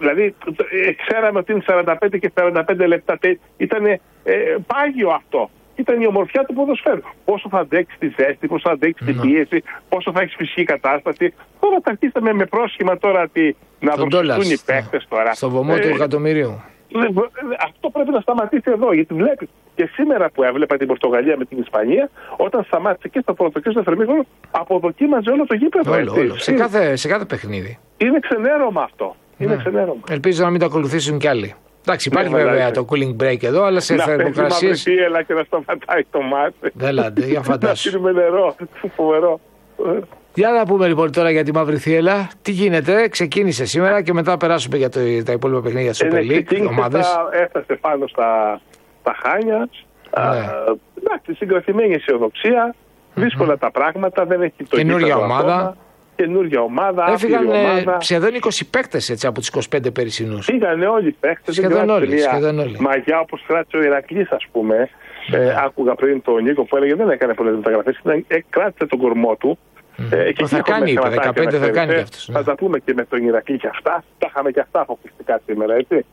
Δηλαδή, ξέραμε ότι είναι 45 και 45 λεπτά. Ήταν πάγιο αυτό. Ήταν η ομορφιά του ποδοσφαίρου. Πόσο θα αντέξει τη ζέστη, πόσο θα αντέξει την πίεση, πόσο θα έχει φυσική κατάσταση. Τώρα θα αρχίσαμε με πρόσχημα τώρα να δροσιστούν οι παίκτες τώρα. Στο βωμό του εκατομμυρίου. Αυτό πρέπει να σταματήσει εδώ, γιατί βλέπεις και σήμερα που έβλεπα την Πορτογαλία με την Ισπανία, όταν σταμάτησε και στο πρώτο και στο δεύτερο, αποδοκίμαζε όλο το γήπεδο. Όλο. Σε κάθε παιχνίδι. Είναι ξενέρωμα αυτό. Είναι ξενέρωμα. Ελπίζω να μην το ακολουθήσουν κι άλλοι. Εντάξει, υπάρχει βέβαια το cooling break εδώ, αλλά σε θερμοκρασίες. Να παίζει μαύρη και να σταματάει το μάτι. Δέλαντε, για φαντάσου. Να πίνουμε νερό. Φοβερό. Για να πούμε λοιπόν τώρα για τη μαύρη θύελλα. Τι γίνεται, ξεκίνησε σήμερα και μετά περάσουμε για τα υπόλοιπα παιχνίδια της Super League. Έφτασε πάνω στα Χάνια. Εντάξει, συγκρατημένη αισιοδοξία. Δύσκολα τα πράγματα. Δεν έχει το καινούργια ομάδα. Καινούργια ομάδα. Έφυγαν σχεδόν 20 παίκτες από τους 25 περσινούς. Πήγανε όλοι οι παίκτες. Σχεδόν όλοι. Μαγιά όπως κράτησε ο Ηρακλής, ας πούμε. Άκουγα πριν τον Νίκο που έλεγε δεν έκανε πολλές μεταγραφές. Κράτησε τον κορμό του. Θα κάνει, είπε, 15 θα κάνει και αυτός. Θα τα πούμε και με τον Ηρακλή και αυτά. Τα είχαμε και αυτά αποκλειστικά σήμερα, έτσι.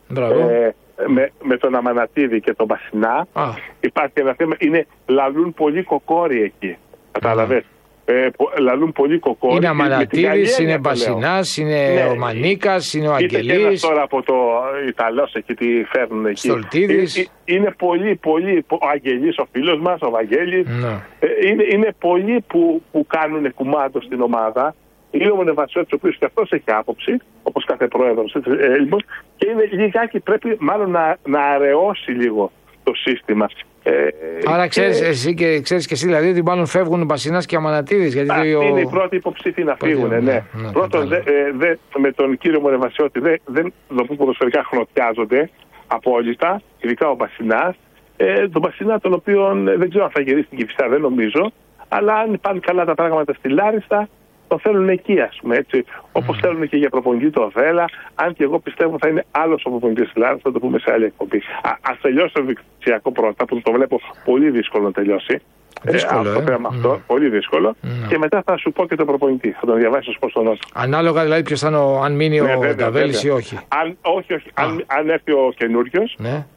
Με τον Αμανατίδη και τον Μπασινά. Υπάρχει ένα θέμα. Λαλούν πολύ κοκόροι εκεί. Κατάλαβες. Λαλούν πολύ κοκόροι. Είναι Αμανατίδης, είναι Μπασινάς, είναι ο Μανίκας, είναι ο Αγγελής. Είτε και τώρα από το Ιταλός εκεί τι φέρνουν εκεί. Στολτίδης. Είναι πολύ. Ο Αγγελής, ο φίλος μας, ο Βαγγέλης. Είναι πολλοί που κάνουν κουμάντο στην ομάδα. Είναι ο Μονεβασιώτης, ο οποίος και αυτός έχει άποψη, όπως κάθε πρόεδρος Έλληνος, και είναι λιγάκι, πρέπει μάλλον να αραιώσει λίγο το σύστημα. Άρα ξέρεις και εσύ δηλαδή ότι μάλλον φεύγουν Μπασινάς και Αμανατίδης. Είναι οι πρώτοι υποψήφοι να φύγουν. Ναι. Πρώτον, με τον κύριο Μονεβασιώτη δεν ποδοσφαιρικά χρονοτιάζονται απόλυτα, ειδικά ο Μπασινάς. Τον Μπασινά, τον οποίο δεν ξέρω αν θα γυρίσει στην Κηφισιά, δεν νομίζω, αλλά αν πάνε καλά τα πράγματα στη Λάρισσα, το θέλουν εκεί, ας πούμε, έτσι. Όπως θέλουν και για προπονητή το Βέλα, αν και εγώ πιστεύω θα είναι άλλος ο προπονητής στη Λάρισσα, θα το πούμε σε άλλη εκπομπή. Ας τελειώσει το δικτυακό πρώτα, που το βλέπω πολύ δύσκολο να τελειώσει. Δύσκολο, αυτό θέμα αυτό, πολύ δύσκολο. Και μετά θα σου πω και τον προπονητή. Θα τον διαβάσεις πώς τον νότο. Ανάλογα δηλαδή ποιος θα είναι, αν μείνει ο Νταβέλης ή όχι. Όχι. Αν έρθει ο καινούριος,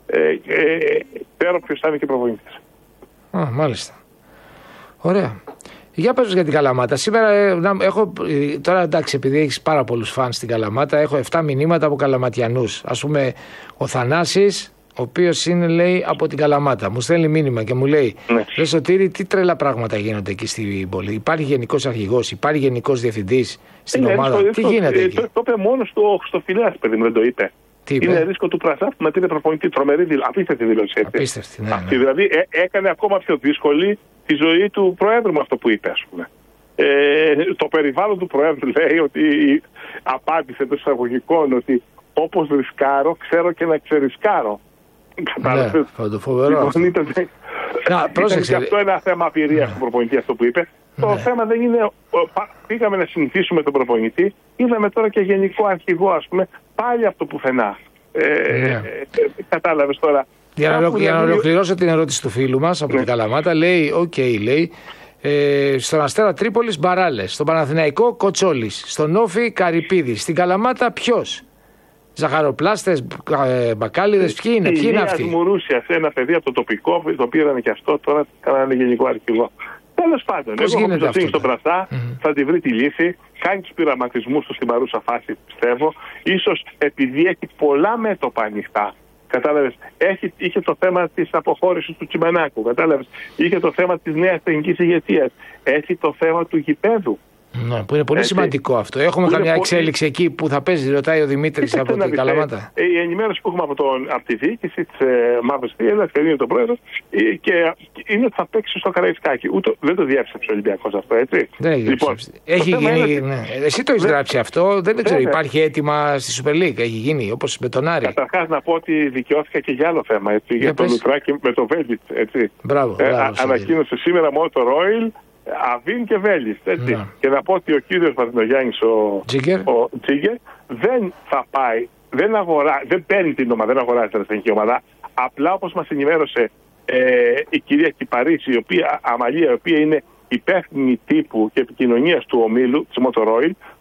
ξέρω ποιος θα είναι και προπονητής. Μάλιστα. Ωραία. Για πες για την Καλαμάτα. Σήμερα έχω, τώρα εντάξει, επειδή έχεις πάρα πολλούς φανς στην Καλαμάτα, έχω 7 μηνύματα από Καλαματιανούς. Ας πούμε, ο Θανάσης, ο οποίος είναι, λέει, από την Καλαμάτα. Μου στέλνει μήνυμα και μου λέει: Ρε Σωτήρη, τι τρελά πράγματα γίνονται εκεί στην πόλη. Υπάρχει γενικός αρχηγός, υπάρχει γενικός διευθυντής στην ομάδα. Τι γίνεται εκεί. Το είπε μόνο στο Φιλιάς, παιδί μου, δεν το είπε. Είναι ρίσκο του Πρασάφ να πήρε προπονητή. Τρομερή απίστευτη δήλωση. Απίστευτη, ναι. Αυτή δηλαδή έκανε ακόμα πιο δύσκολη τη ζωή του Προέδρου με αυτό που είπε, ας πούμε. Το περιβάλλον του Προέδρου λέει ότι απάντησε εντός εισαγωγικών ότι όπως ρισκάρω, ξέρω και να ξερισκάρω. Κατάλαβες. Ναι, φοβερό. Πρόσεξε. Και αυτό ένα θέμα απειρίας του προπονητή, αυτό που είπε. Το θέμα δεν είναι. Πήγαμε να συνηθίσουμε τον προπονητή, είδαμε τώρα και γενικό αρχηγό, ας πούμε, πάλι αυτό πουθενά. Κατάλαβες τώρα. Για να ολοκληρώσω την ερώτηση του φίλου μας από την Καλαμάτα, λέει: λέει. Στον Αστέρα Τρίπολης Μπαράλες, στον Παναθηναϊκό Κοτσόλης, στον Όφη Καρυπίδης, στην Καλαμάτα ποιος? Ζαχαροπλάστες, μπακάλιδες, ποιοι είναι αυτοί? Μουρούσιας, ένα παιδί από το τοπικό, το πήραν και αυτό, τώρα κάνανε γενικό αρχηγό. Τέλος πάντων, εγώ έχω εμπιστοσύνη στον Πρασά, θα τη βρει τη λύση, κάνει τους πειραματισμούς του στην παρούσα φάση, πιστεύω. Ίσως επειδή έχει πολλά μέτωπα ανοιχτά. Κατάλαβες, είχε το θέμα της αποχώρησης του Τσιμανάκου, κατάλαβες, είχε το θέμα της νέας τεχνικής ηγεσίας, έχει το θέμα του γηπέδου. Ναι, που είναι πολύ σημαντικό αυτό. Έχουμε καμιά εξέλιξη εκεί που θα παίζει, ρωτάει ο Δημήτρης από την Καλαμάτα. Η ενημέρωση που έχουμε από τη διοίκηση της Μαύρης Θύελλας και είναι το πρόεδρο και είναι ότι θα παίξει στο Καραϊσκάκι. Δεν το διέψευσε ο Ολυμπιακός αυτό, έτσι. Δεν έχει γίνει. Εσύ το έχεις γράψει αυτό, δεν ξέρω. Υπάρχει αίτημα στη Super League, έχει γίνει όπως με τον Άρη. Καταρχάς να πω ότι δικαιώθηκα και για άλλο θέμα, έτσι, για τον Λουτράκη με το Βέλιτ. Ανακοίνωσε σήμερα μόνο το Ρόιλ. Αβίν και Βέλης, έτσι. Ναι. Και να πω ότι ο κύριος Μαρτινογιάννης, ο Τζίγκερ, δεν θα πάει, δεν παίρνει την ομάδα, δεν αγοράζει την εθνική ομάδα. Απλά όπως μας ενημέρωσε η κυρία Κυπαρίση, η οποία είναι υπεύθυνη τύπου και επικοινωνίας του ομίλου, της Μοτορόιλ,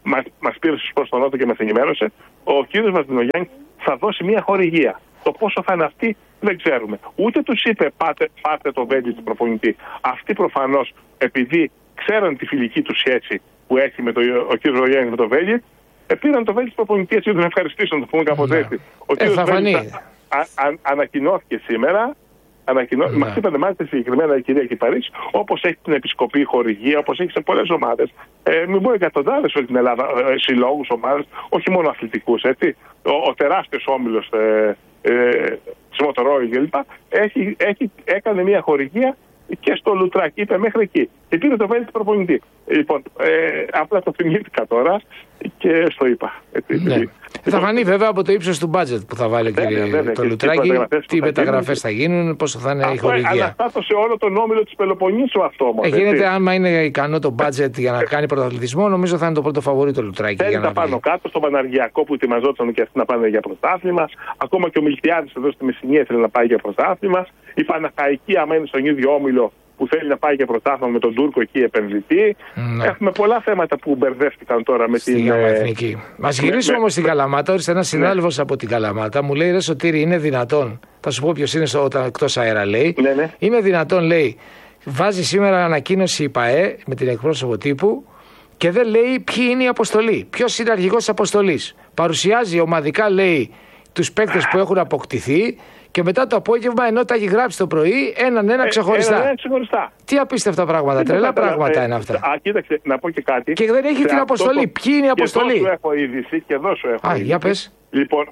μας πήρε προς τον Νότο και μας ενημέρωσε, ο κύριος Μαρτινογιάννης θα δώσει μια χορηγία. Το πόσο θα είναι αυτή δεν ξέρουμε. Ούτε τους είπε πάρτε το Βέλιτς προπονητή. Αυτοί προφανώς, επειδή ξέραν τη φιλική του σχέση που έχει ο κύριος Ρογιάννης με το Βέλιτς, πήραν το Βέλιτς προπονητή έτσι για τον ευχαριστήσουν, το πούμε κάπως έτσι. Ο κύριος Βέλιτς ανακοινώθηκε σήμερα. Μας είπαν μάλιστα συγκεκριμένα η κυρία Κυπαρής, όπως έχει την επισκοπή χορηγία, όπως έχει σε πολλές ομάδες. Μην πω εκατοντάδες όλη την Ελλάδα, συλλόγους, ομάδες, όχι μόνο αθλητικούς. Ο τεράστιος όμιλος της Μοτορόιλ κλπ. Έκανε μια χορηγία και στο Λουτράκι, είπε μέχρι εκεί. Και πήρε το Βέλιτς προπονητή. Λοιπόν, απλά το θυμήθηκα τώρα και στο είπα. Θα φανεί βέβαια από το ύψος του μπάτζετ που θα βάλει το Λουτράκι, τι μεταγραφές θα γίνουν, πόσο θα είναι η χορηγία. Αναστάτωσε όλο τον όμιλο της Πελοποννήσου αυτό όμως. Γίνεται, άμα είναι ικανό το μπάτζετ για να κάνει πρωταθλητισμό, νομίζω θα είναι το πρώτο φαβορί το Λουτράκι. Θέλει να πάνω κάτω, στο Παναργιακό που ετοιμαζόταν και αυτοί να πάνε για πρωτάθλημα. Ακόμα και ο Μιλτιάδης εδώ στη Μεσσηνία ήθελε να πάει για πρωτάθλημα. Η Παναχαϊκή, άμα είναι στον ίδιο όμιλο, που θέλει να πάει για πρωτάθλημα με τον Τούρκο εκεί επενδυτή. Έχουμε πολλά θέματα που μπερδεύτηκαν τώρα με την εθνική. Μας γυρίσουμε όμως στην Καλαμάτα. Όρισε ένας συνάδελφος από την Καλαμάτα, μου λέει: ρε Σωτήρη, είναι δυνατόν? Θα σου πω ποιος είναι όταν εκτός αέρα, λέει. Είναι δυνατόν, λέει, βάζει σήμερα ανακοίνωση η ΠΑΕ με την εκπρόσωπο τύπου και δεν λέει ποιοι είναι η αποστολή. Ποιος είναι αρχηγός της αποστολής. Παρουσιάζει ομαδικά, λέει, τους παίκτες που έχουν αποκτηθεί. Και μετά το απόγευμα, ενώ τα έχει γράψει το πρωί, έναν ξεχωριστά. Τι απίστευτα πράγματα, τρελά πράγματα είναι αυτά. Κοίταξε, να πω και κάτι. Και δεν έχει την αποστολή. Ποιοι είναι η αποστολή? Και εδώ σου έχω είδηση και εδώ σου έχω είδηση. Για πες. Λοιπόν,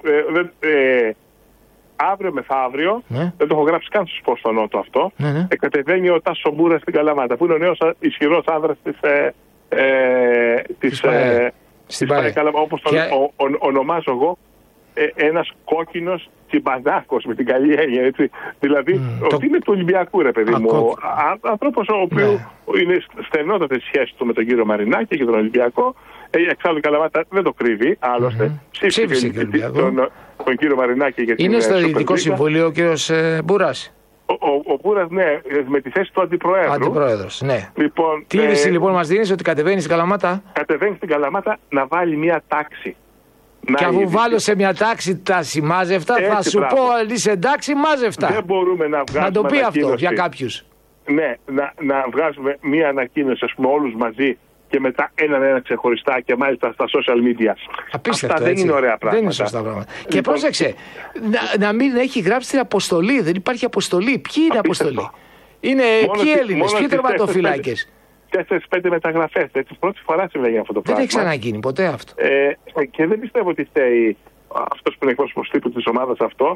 αύριο μεθαύριο, δεν το έχω γράψει καν στους στο Νότο αυτό, κατεβαίνει ο Τάσος Μπούρας στην Καλαμάτα, που είναι ο νέος ισχυρός άνδρας της Καλαμάτα, όπως τον ονομάζω εγώ, ένας κόκκινος τσιμπανάκος με την καλή έννοια, έτσι. Δηλαδή, ότι είναι του Ολυμπιακού, ρε παιδί μου. Άνθρωπος ο οποίος είναι στενότατες σχέσεις του με τον κύριο Μαρινάκη και τον Ολυμπιακό. Εξάλλου η Καλαμάτα δεν το κρύβει, άλλωστε. Ψήφισε τον κύριο Μαρινάκη για την είναι στο Διοικητικό Συμβούλιο ο κύριος Μπούρας. Ο Μπούρας, ναι, με τη θέση του αντιπροέδρου. Αντιπρόεδρος, ναι. Λοιπόν, τι είδηση λοιπόν μας δίνεις, ότι κατεβαίνει στην Καλαμάτα? Κατεβαίνει στην Καλαμάτα να βάλει μια τάξη. Και αφού βάλω σε μια τάξη τα σημάζευτα, θα σου πω αν είσαι εντάξει, μάζευτα. Δεν μπορούμε να βγάζουμε. Να το πει αυτό για κάποιους. Ναι, να βγάζουμε μια ανακοίνωση, ας πούμε, όλους μαζί και μετά έναν ξεχωριστά και μάλιστα στα social media. Απίστευτο, αυτά δεν είναι ωραία πράγματα. Δεν είναι σωστά πράγματα. Και πρόσεξε, να μην έχει γράψει την αποστολή. Δεν υπάρχει αποστολή. Ποιοι είναι αποστολή? Είναι ποιοι Έλληνες, ποιοι τερματοφυλάκες? 4-5 μεταγραφές. Έτσι, πρώτη φορά συμβαίνει αυτό το πράγμα. Δεν έχει ξαναγίνει ποτέ αυτό. Και δεν πιστεύω ότι φταίει αυτός που είναι εκπρόσωπος τύπου της ομάδας αυτό.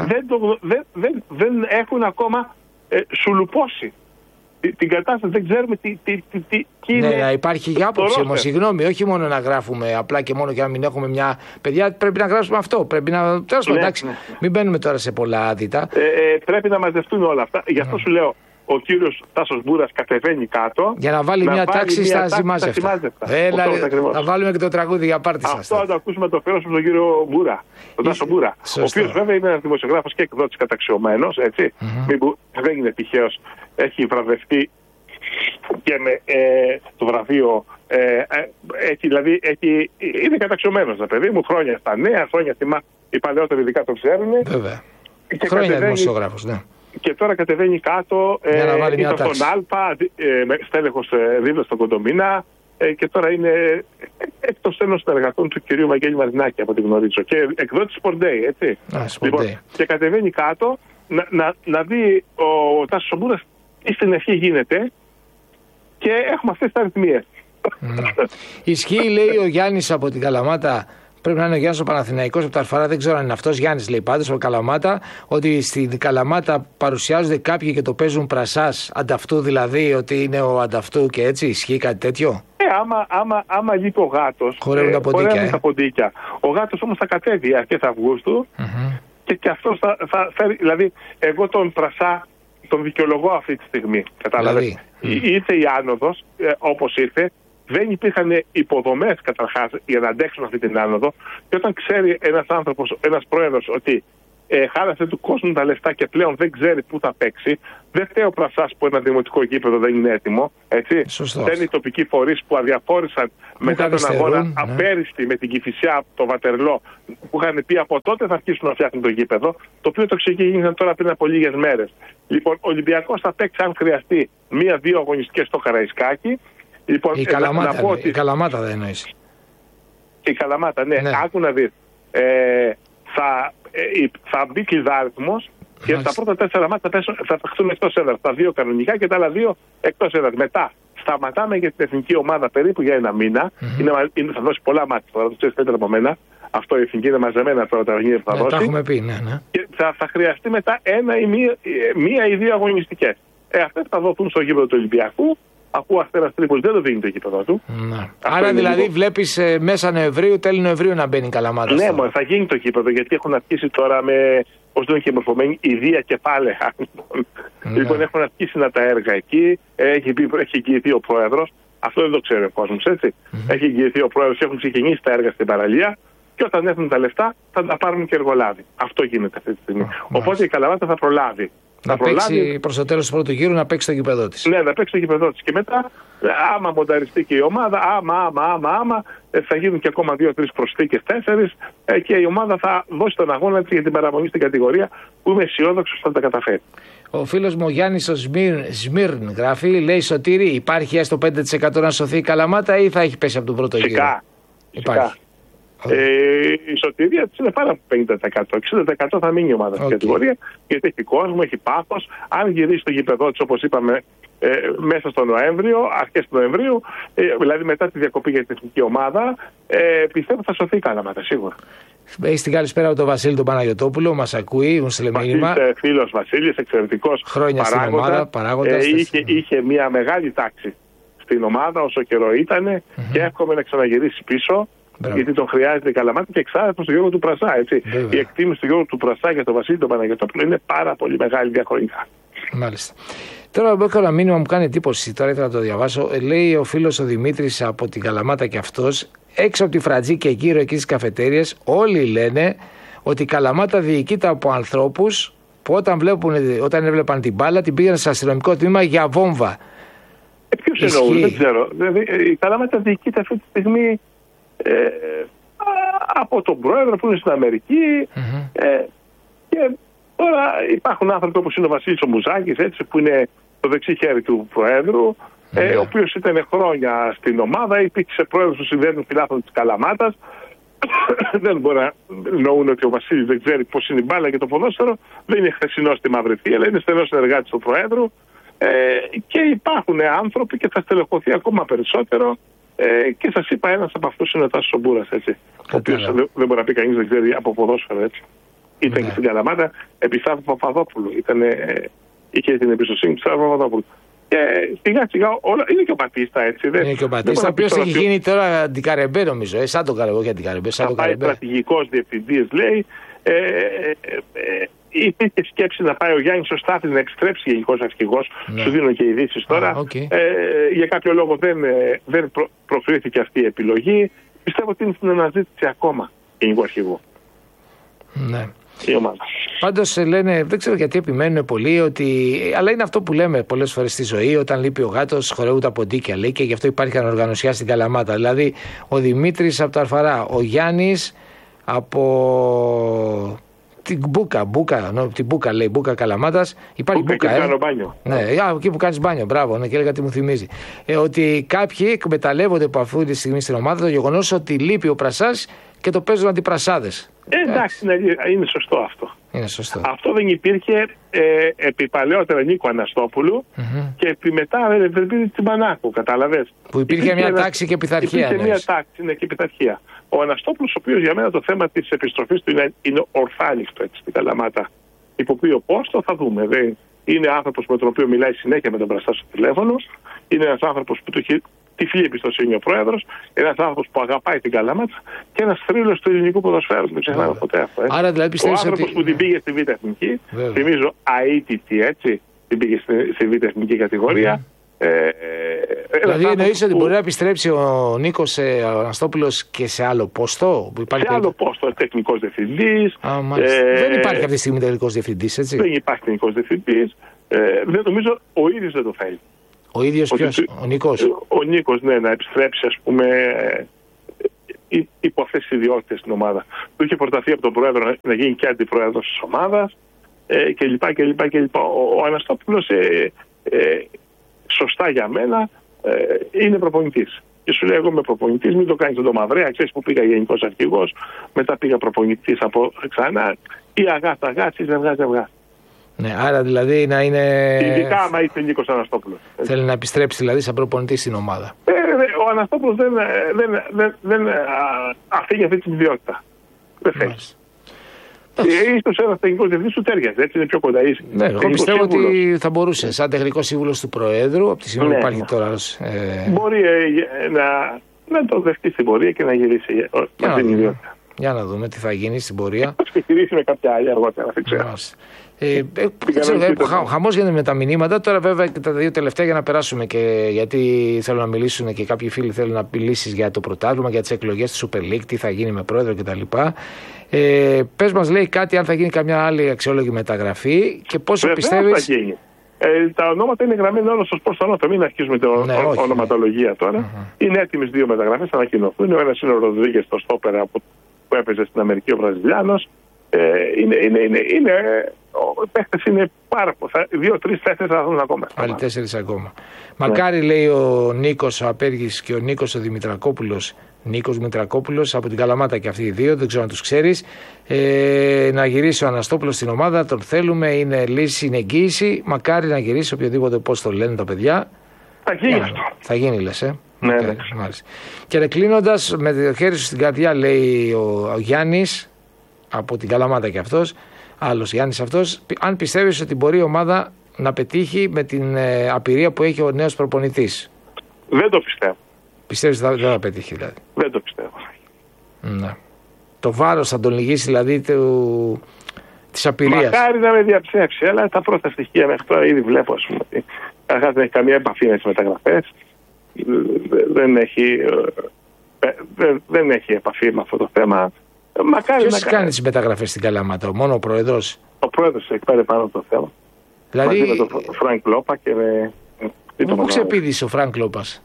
Δεν έχουν ακόμα σουλουπώσει την κατάσταση. Δεν ξέρουμε τι είναι. Ναι, να υπάρχει για άποψη όμως. Συγγνώμη, όχι μόνο να γράφουμε απλά και μόνο και να μην έχουμε μια. Παιδιά, πρέπει να γράψουμε αυτό. Πρέπει να. Τέλος πάντων, εντάξει, μην μπαίνουμε τώρα σε πολλά άδυτα. Πρέπει να μαζευτούν όλα αυτά. Γι' αυτό σου λέω. Ο κύριος Τάσος Μπούρας κατεβαίνει κάτω για να βάλει μια τάξη στα σημάζευτα. Θα βάλουμε και το τραγούδι για πάρτι σας. Αυτό θα το ακούσουμε το φέρος στον κύριο Μπούρα, τον Τάσο Μπούρα. Ο οποίος βέβαια είναι ένας δημοσιογράφος και εκδότης καταξιωμένος, έτσι. Δεν είναι τυχαίος. Έχει βραβευτεί και με το βραβείο. Δηλαδή είναι καταξιωμένος, παιδί μου, χρόνια στα νέα, χρόνια οι παλαιότεροι ειδικά το ξέρουν. Βέβαια. Χρόνια δημοσιογράφος, ναι. Και τώρα κατεβαίνει κάτω, ήταν στον Άλπα, στέλεχος δίπλα στον Κοντομίνα και τώρα είναι εκτός ενός συνεργατών του κυρίου Βαγγέλη Μαρινάκη, από ό,τι γνωρίζω. Και εκδότης Sport Day, έτσι. Λοιπόν, και κατεβαίνει κάτω να δει ο Τάσος Μπούρας τι στην ευχή γίνεται και έχουμε αυτές τις αριθμίες. Ισχύει, λέει ο Γιάννης από την Καλαμάτα. Πρέπει να είναι ο Γιάννης ο Παναθηναϊκός από τα Αρφαρά, δεν ξέρω αν είναι αυτός. Γιάννης λέει πάντως από Καλαμάτα, ότι στην Καλαμάτα παρουσιάζονται κάποιοι και το παίζουν πρασάς, ανταυτού δηλαδή, ότι είναι ο ανταυτού και έτσι. Ισχύει κάτι τέτοιο? Άμα λείπει ο Γάτος, χορεύουν τα ποντίκια. Ο Γάτος όμως θα κατέβει αρχές Αυγούστου και αυτός θα φέρει. Δηλαδή, εγώ τον πρασά τον δικαιολογώ αυτή τη στιγμή. Κατάλαβες. Ήρθε η άνοδος, όπως ήρθε. Δεν υπήρχαν υποδομές καταρχάς για να αντέξουν αυτή την άνοδο. Και όταν ξέρει ένας άνθρωπος, ένας πρόεδρος, ότι χάλασε του κόσμου τα λεφτά και πλέον δεν ξέρει πού θα παίξει. Δεν φταίει ο Πρασάς που ένα δημοτικό γήπεδο δεν είναι έτοιμο. Δεν είναι οι τοπικοί φορείς που αδιαφόρησαν μετά τον αγώνα απέριστη με την Κηφισιά, το Βατερλό, που είχαν πει από τότε θα αρχίσουν να φτιάχνουν το γήπεδο, το οποίο το ξεκίνησαν τώρα πριν από λίγες μέρες. Λοιπόν, ο Ολυμπιακός θα παίξει, αν χρειαστεί, 1-2 αγωνιστικές στο Καραϊσκάκι. Λοιπόν, η Καλαμάτα δεν εννοείς. Η Καλαμάτα, ναι. Άκου να δεις. Θα μπει κλειδάριθμος και στα πρώτα 4 μάτια θα παιχτούν εκτός έδρας. Τα 2 κανονικά και τα άλλα 2 εκτός έδρας. Μετά σταματάμε για την εθνική ομάδα περίπου για 1 μήνα. Θα δώσει πολλά μάτια τώρα, το ξέρεις καλύτερα από μένα. Αυτό η εθνική είναι μαζεμένα τώρα τα παιχνίδια που θα δώσει. Τα έχουμε πει, ναι. Και θα χρειαστεί μετά 1 ή 2 αγωνιστικές. Αυτές θα δοθούν στο γήπεδο του Ολυμπιακού. Αφού ο Αστέρας Τρίπολης δεν το δίνει το γήπεδο του. Άρα δηλαδή βλέπεις μέσα Νοεμβρίου, τέλη Νοεμβρίου να μπαίνει η Καλαμάτα. Ναι, θα γίνει το γήπεδο, γιατί έχουν αρχίσει τώρα με, πώς δεν έχει μορφωμένη, ιδία κεφάλαια. Λοιπόν, έχουν αρχίσει να τα έργα εκεί. Έχει εγγυηθεί ο πρόεδρος. Αυτό δεν το ξέρει ο κόσμος, έτσι. Έχει εγγυηθεί ο πρόεδρος και έχουν ξεκινήσει τα έργα στην παραλία. Και όταν έχουν τα λεφτά θα τα πάρουν και εργολάβοι. Αυτό γίνεται αυτή τη στιγμή. Οπότε η Καλαμάτα θα προλάβει. Να παίξει προς το τέλος του πρώτου γύρου, να παίξει το γήπεδό της. Ναι, να παίξει το γήπεδό της. Και μετά, άμα μονταριστεί και η ομάδα, άμα, θα γίνουν και ακόμα 2-3 προσθήκες, 4, και η ομάδα θα δώσει τον αγώνα της για την παραμονή στην κατηγορία, που είμαι αισιόδοξος θα τα καταφέρει. Ο φίλος μου ο Γιάννης ο Σμύρν γράφει, λέει: Σωτήρη, υπάρχει έστω 5% να σωθεί η Καλαμάτα ή θα έχει πέσει από τον πρώτο γύρο? Υπάρχει. Η σωτηρία της είναι πάρα από 50%. 60% θα μείνει η ομάδα στην κατηγορία, γιατί έχει κόσμο, έχει πάθος. Αν γυρίσει το γήπεδο της, όπως είπαμε, μέσα στο Νοέμβριο, αρχές του Νοεμβρίου, δηλαδή μετά τη διακοπή για την εθνική ομάδα, πιστεύω θα σωθεί η Καλαμάτα, σίγουρα. Έχει την καλησπέρα από τον Βασίλη τον Παναγιωτόπουλο, μας ακούει, μου στείλε μήνυμα. Φίλος Βασίλης, εξαιρετικός παράγοντας. Είχε μια μεγάλη τάξη στην ομάδα όσο καιρό ήταν και εύχομαι να ξαναγυρίσει πίσω. Μπράβο. Γιατί τον χρειάζεται η Καλαμάτα και εξάρτητος του Γιώργου του Πρασά. Έτσι. Η εκτίμηση του Γιώργου του Πρασά για τον Βασίλη τον Παναγιωτόπουλο είναι πάρα πολύ μεγάλη διαχρονικά. Μάλιστα. Τώρα έχω ένα μήνυμα που μου κάνει εντύπωση. Τώρα ήθελα να το διαβάσω. Λέει ο φίλος ο Δημήτρης από την Καλαμάτα και αυτός, έξω από τη Φρατζή και γύρω εκεί στις καφετέριες, όλοι λένε ότι η Καλαμάτα διοικείται από ανθρώπους που όταν έβλεπαν την μπάλα την πήγαιναν στο αστυνομικό τμήμα για βόμβα. Ποιος εννοούν, δεν ξέρω. Δηλαδή, η Καλαμάτα διοικείται αυτή τη στιγμή από τον πρόεδρο που είναι στην Αμερική, και τώρα υπάρχουν άνθρωποι όπως είναι ο Βασίλης ο Μουζάκης, έτσι, που είναι το δεξί χέρι του πρόεδρου, ο οποίος ήταν χρόνια στην ομάδα, υπήρξε πρόεδρος του Συνδέσμου Φιλάθλων της Καλαμάτας. Δεν μπορεί να εννοούν ότι ο Βασίλης δεν ξέρει πώς είναι η μπάλα και το ποδόσφαιρο. Δεν είναι χθεσινός στη Μαύρη Θεία, αλλά είναι στενός συνεργάτης του πρόεδρου, και υπάρχουν άνθρωποι και θα στελεχωθεί ακόμα περισσότερο. Και σας είπα, ένας από αυτούς είναι ο Τάσος ο Μπούρας, έτσι. Ο οποίος δεν μπορεί να πει κανείς δεν ξέρει από ποδόσφαιρο, έτσι. Ήταν και στην Καλαμάτα επί Σάββου Παπαδόπουλου. Είχε την εμπιστοσύνη του Σάββου Παπαδόπουλου. Και σιγά σιγά όλα. Είναι και ο Μπατίστα, έτσι. Είναι και ο Μπατίστα, ο οποίος έχει γίνει τώρα αντικαρεμπέ, νομίζω. Σαν τον Καρεμπέ, όχι αντικαρεμπέ. Θα πάει στρατηγικός διευθυντής, λέει. Υπήρχε σκέψη να πάει ο Γιάννης ο Στάθης να εξτρέψει γενικός αρχηγός. Σου δίνω και ειδήσεις τώρα. Για κάποιο λόγο δεν προκρίθηκε αυτή η επιλογή. Πιστεύω ότι είναι στην αναζήτηση ακόμα γενικού αρχηγού. Ναι. Η ομάδα. Πάντως λένε, δεν ξέρω γιατί επιμένουν πολύ, αλλά είναι αυτό που λέμε πολλές φορές στη ζωή. Όταν λείπει ο γάτος, χορεύουν τα ποντίκια, λέει, και γι' αυτό υπάρχει ανοργανωσιά στην Καλαμάτα. Δηλαδή, ο Δημήτρης από το Αρφαρά, ο Γιάννης από την Μπούκα, λέει, Μπούκα Καλαμάτας. Υπάρχει Μπούκα, κάνω μπάνιο. Ναι, εκεί που κάνεις μπάνιο, μπράβο, ναι, και έλεγα τι μου θυμίζει. Ότι κάποιοι εκμεταλλεύονται από αυτή τη στιγμή στην ομάδα το γεγονός ότι λείπει ο Πρασάς και το παίζουν αντιπρασάδες. Εντάξει, είναι σωστό αυτό. Είναι σωστό. Αυτό δεν υπήρχε επί παλαιότερα Νίκο Αναστόπουλου και επί μετά Ευελπίδη Τσιμπανάκου, κατάλαβες. Που υπήρχε μια τάξη και πειθαρχία. Υπήρχε μια τάξη και πειθαρχία. Ο Αναστόπουλος, ο οποίος για μένα το θέμα της επιστροφής του είναι ορθάλιστο, έτσι, στην Καλαμάτα. Υπό οποίο πόστο θα δούμε. Είναι άνθρωπος με τον οποίο μιλάει συνέχεια με τον Πρασά στο τηλέφωνο. Είναι ένας άνθρωπος που του έχει τυφλή εμπιστοσύνη ο πρόεδρος, ένας άνθρωπος που αγαπάει την Καλαμάτα και ένας θρύλος του ελληνικού ποδοσφαίρου. Δεν ξεχνάμε ποτέ αυτό. Άρα, δηλαδή, ο άνθρωπος που την πήγε στη Β' Εθνική, θυμίζω αίτητη, έτσι, την πήγε στη Β' Εθνική κατηγορία, Δηλαδή εννοείς ότι μπορεί να επιστρέψει ο Νίκος Αναστόπουλος και σε άλλο πόστο? Σε άλλο πόστο, τεχνικός διευθυντής. Δεν υπάρχει αυτή τη στιγμή τελικός διευθυντής, έτσι? Δεν υπάρχει τεχνικός διευθυντής. Δεν νομίζω ο ίδιος δεν το θέλει. Ο ίδιος ποιος? Ο Νίκος? Ο Νίκος, ναι, να επιστρέψει, ας πούμε, υπό αυτές τις ιδιότητες στην ομάδα. Του είχε προταθεί από τον πρόεδρο να γίνει και αντιπρόεδρος της ομάδας κλπ. Ο Αναστόπουλος, σωστά για μένα, είναι προπονητής. Και σου λέει: εγώ είμαι προπονητής, μην το κάνεις τον Μαυρέα. Ξέρεις που πήγα γενικός αρχηγός, μετά πήγα προπονητής από ξανά. Ή αγάθα αγάθη, ζευγά. Ναι, άρα δηλαδή να είναι. Ειδικά άμα είσαι Νίκος Αναστόπουλος. Θέλει να επιστρέψει δηλαδή σαν προπονητής στην ομάδα. Ο Αναστόπουλος δεν αφήνει αυτή την ιδιότητα. Δεν θέλει. Ίσως ένας τεχνικός διευθυντής σου τέριαζε, έτσι είναι πιο κοντά. Ναι, εγώ πιστεύω ότι θα μπορούσε σαν τεχνικός σύμβουλος του Προέδρου, από τη στιγμή που υπάρχει τώρα. Μπορεί να το δεχτεί στην πορεία και να γυρίσει με την ιδιότητα. Για να δούμε τι θα γίνει στην πορεία. Θα ξεκινήσει με κάποια άλλη αργότερα, δεν ξέρω. Χαμός γίνεται με τα μηνύματα. Τώρα, βέβαια, και τα δύο τελευταία για να περάσουμε και γιατί θέλουν να μιλήσουν και κάποιοι φίλοι θέλουν να μιλήσεις για το πρωτάθλημα, για τις εκλογές του Super League, τι θα γίνει με πρόεδρο κτλ. Πες μας, λέει κάτι, αν θα γίνει καμιά άλλη αξιόλογη μεταγραφή και πόσο πιστεύεις. Τα ονόματα είναι γραμμένα όλα στο Sports Anota. Μην αρχίσουμε την ονοματολογία τώρα. Είναι έτοιμες δύο μεταγραφές, θα ανακοινωθούν. Ο ένας είναι ο Ροδρίγκες, το στόπερα που έπαιζε στην Αμερική, ο Βραζιλιάνος. Οι παίχτες είναι πάρα πολλοί. 2-3 θέσεις θα δουν ακόμα. Άλλοι 4 ακόμα. Μακάρι, λέει ο Νίκος ο Απέργης και ο Νίκος ο Δημητρακόπουλος. Νίκος Δημητρακόπουλος από την Καλαμάτα και αυτοί οι δύο, δεν ξέρω αν τους ξέρεις. Να γυρίσει ο Αναστόπουλος στην ομάδα, τον θέλουμε, είναι λύση, είναι εγγύηση. Μακάρι να γυρίσει οποιοδήποτε, πώς το λένε τα παιδιά. Θα γίνει αυτό. Θα γίνει, λες, Ναι, μάλιστα. Και κλείνοντας, με το χέρι σου στην καρδιά, λέει ο Γιάννης από την Καλαμάτα και αυτός, άλλος Γιάννης αυτός, αν πιστεύεις ότι μπορεί η ομάδα να πετύχει με την απειρία που έχει ο νέος προπονητής. Δεν το πιστεύω. Πιστεύεις ότι δεν θα πετύχει δηλαδή? Δεν το πιστεύω. Ναι. Το βάρος θα τον λυγίσει δηλαδή της απειρίας. Μακάρι να με διαψεύσει, αλλά τα πρώτα στοιχεία μέχρι τώρα ήδη βλέπω, ας πούμε, ότι καταρχάς δεν έχει καμία επαφή με τις μεταγραφές. Δεν έχει επαφή με αυτό το θέμα. Ποιος κάνει τις μεταγραφές στην Καλαμάτα, μόνο ο πρόεδρος? Ο πρόεδρος έχει πάρει πάνω το θέμα. Δηλαδή, μαζί με τον Φρανκ Λόπα και με. Πού ξεπήδησε ο Φρανκ Λόπας?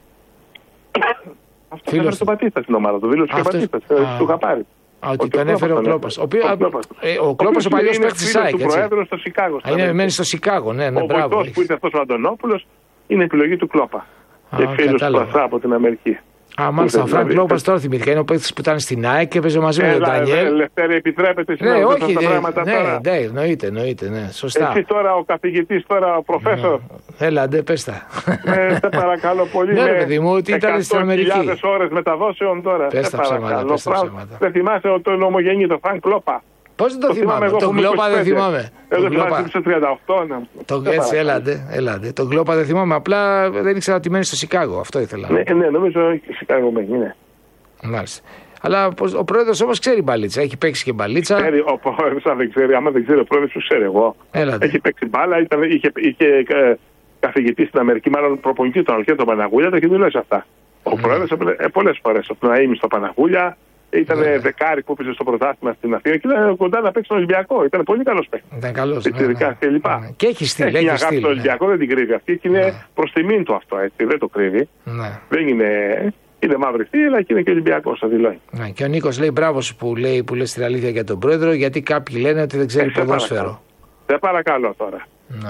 Αυτό έφερε τον Πατίστα στην ομάδα του. Δήλωσε και ο Πατίστας. Του είχα πάρει. Ότι τον έφερε ο Κλόπας. Ο Κλόπας ο παλιός παίκτης της ΑΕΚ. Είναι του Προέδρου στο Σικάγο. Μένει στο Σικάγο, ναι, μπράβο. Ο βοηθός που ήρθε αυτός ο Αντωνόπουλος είναι επιλογή του Κλόπα. Και φίλος του Πασά από την Αμερική. Μάλιστα, ο Φρανκ Λόπας τώρα θυμήθηκα. Είναι ο παίκτης που ήταν στην ΑΕΚ και έπαιζε μαζί με τον Ντανιέλ. Λευτέρη, επιτρέπεται σήμερα αυτά τα πράγματα τώρα? Ναι, εννοείται, σωστά. Εσύ τώρα ο καθηγητής, τώρα ο προφέσορ. Έλα, πες τα. Σε παρακαλώ πολύ. Ναι, παιδί μου, ότι ήταν στην Αμερική. 100.000 ώρες μεταδόσεων τώρα. Πες τα ψέματα. Δεν θυμάσαι τον ομογενή, τον Φρανκ Λόπα? Πώς δεν το θυμάμαι? Τον Κλόπα δεν θυμάμαι. Εδώ θυμάσαι στο 38. Έτσι, έλατε. Τον Κλόπα δεν θυμάμαι. Απλά δεν ήξερα ότι μένει στο Σικάγο. Αυτό ήθελα. Ναι, νομίζω στο Σικάγο μένει, ναι. Μάλιστα. Αλλά ο πρόεδρος όμως ξέρει μπαλίτσα. Έχει παίξει και μπαλίτσα. Ξέρει, ο πρόεδρος, αν δεν ξέρει, άμα δεν ξέρει ο πρόεδρος, του ξέρω εγώ. Έχει παίξει μπάλα, είχε καθηγητή στην Αμερική, μάλλον προπονητή τον Αλκέ τον Παναγούλια, το έχει δηλώσει αυτά. Ο πρόεδρος πολλές φορές από τον Αΐμι στο Παναγούλια. Ήταν δεκάρι που έπαιζε στο πρωτάθλημα στην Αθήνα και ήταν κοντά να παίξει τον Ολυμπιακό. Ήταν πολύ καλός παίκτης. Ήταν καλός. Και έχει στυλ. Έχει μια αγάπη στον Ολυμπιακό, δεν την κρύβει αυτή και είναι προς τιμήν του αυτό, έτσι. Δεν το κρύβει. Δεν είναι μαύρη θύλα και είναι και Ολυμπιακός, θα δηλώνει. Και ο Νίκος λέει μπράβο σου που λες την αλήθεια για τον πρόεδρο, γιατί κάποιοι λένε ότι δεν ξέρει ποδόσφαιρο. Σε παρακαλώ τώρα.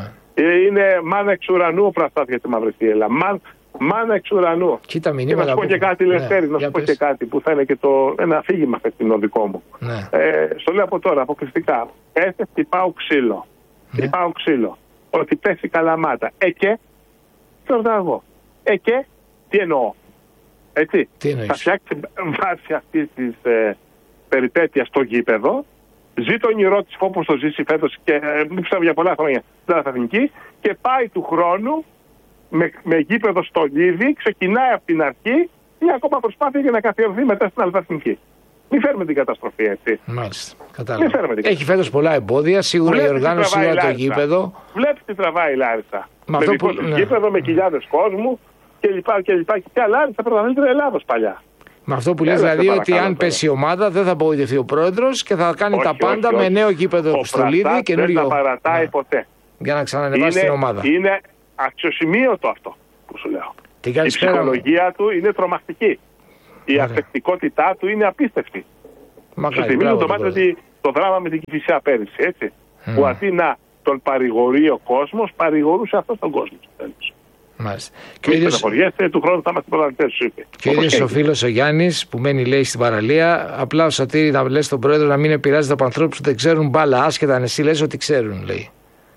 Είναι μάνα εξ ουρανού ο Πραστάς για τη μαύρη θύλα. Μάνα εξ ουρανού. Κοίτα, και να σου πω και κάτι, Λευτέρη, να σου πω και κάτι που θα είναι και ένα αφήγημα φετινό δικό μου. Στο λέω από τώρα, αποκλειστικά. Πέστε, χτυπάω ξύλο. Χτυπάω ξύλο. Ότι πέσει Καλαμάτα. Και το ρωτάω εγώ. Και τι εννοώ. Έτσι. Θα φτιάξει βάση αυτή τη περιπέτεια στο γήπεδο. Ζει το όνειρό τη όπως το ζήσει φέτος και μην ξέρω για πολλά χρόνια στην Εθνική και πάει του χρόνου με γήπεδο στο Λίδι, ξεκινάει από την αρχή μια ακόμα προσπάθεια για να καθιερωθεί μετά στην Αλβαθνική. Μην φέρουμε την καταστροφή, έτσι. Μάλιστα. Κατάλαβα. Έχει φέτος πολλά εμπόδια, σίγουρα η οργάνωση είναι το γήπεδο. Βλέπεις τι τραβάει η Λάρισα. Με γήπεδο, με χιλιάδες κόσμου. και άλλα στα πρωταθλήτρια Ελλάδος παλιά. Με αυτό που λες δηλαδή ότι αν πέσει η ομάδα δεν θα απογοητευτεί ο πρόεδρος και θα κάνει τα πάντα με νέο γήπεδο στο Λίδι καινούριο. Δεν θα παρατάει ποτέ. Για να ξανανεβάσει την ομάδα. Είναι αξιοσημείωτο αυτό που σου λέω. Η ψυχολογία του είναι τρομακτική. Η αφεκτικότητά του είναι απίστευτη. Σου θυμίζω το μάτι ότι το δράμα με την Κηφισιά πέρυσι, έτσι. Που αντί να τον παρηγορεί ο κόσμος, παρηγορούσε αυτός τον κόσμο. Μάλιστα. Και του χρόνου θα είμαστε πρωταθλητές, σου είπε. Και ο ίδιος ο φίλος ο Γιάννης που μένει, λέει, στην παραλία, απλά ο Σωτήρη να λες τον πρόεδρο να μην επηρεάζεται από ανθρώπους που δεν ξέρουν μπάλα, άσχετα αν εσύ λες ότι ξέρουν, λέει.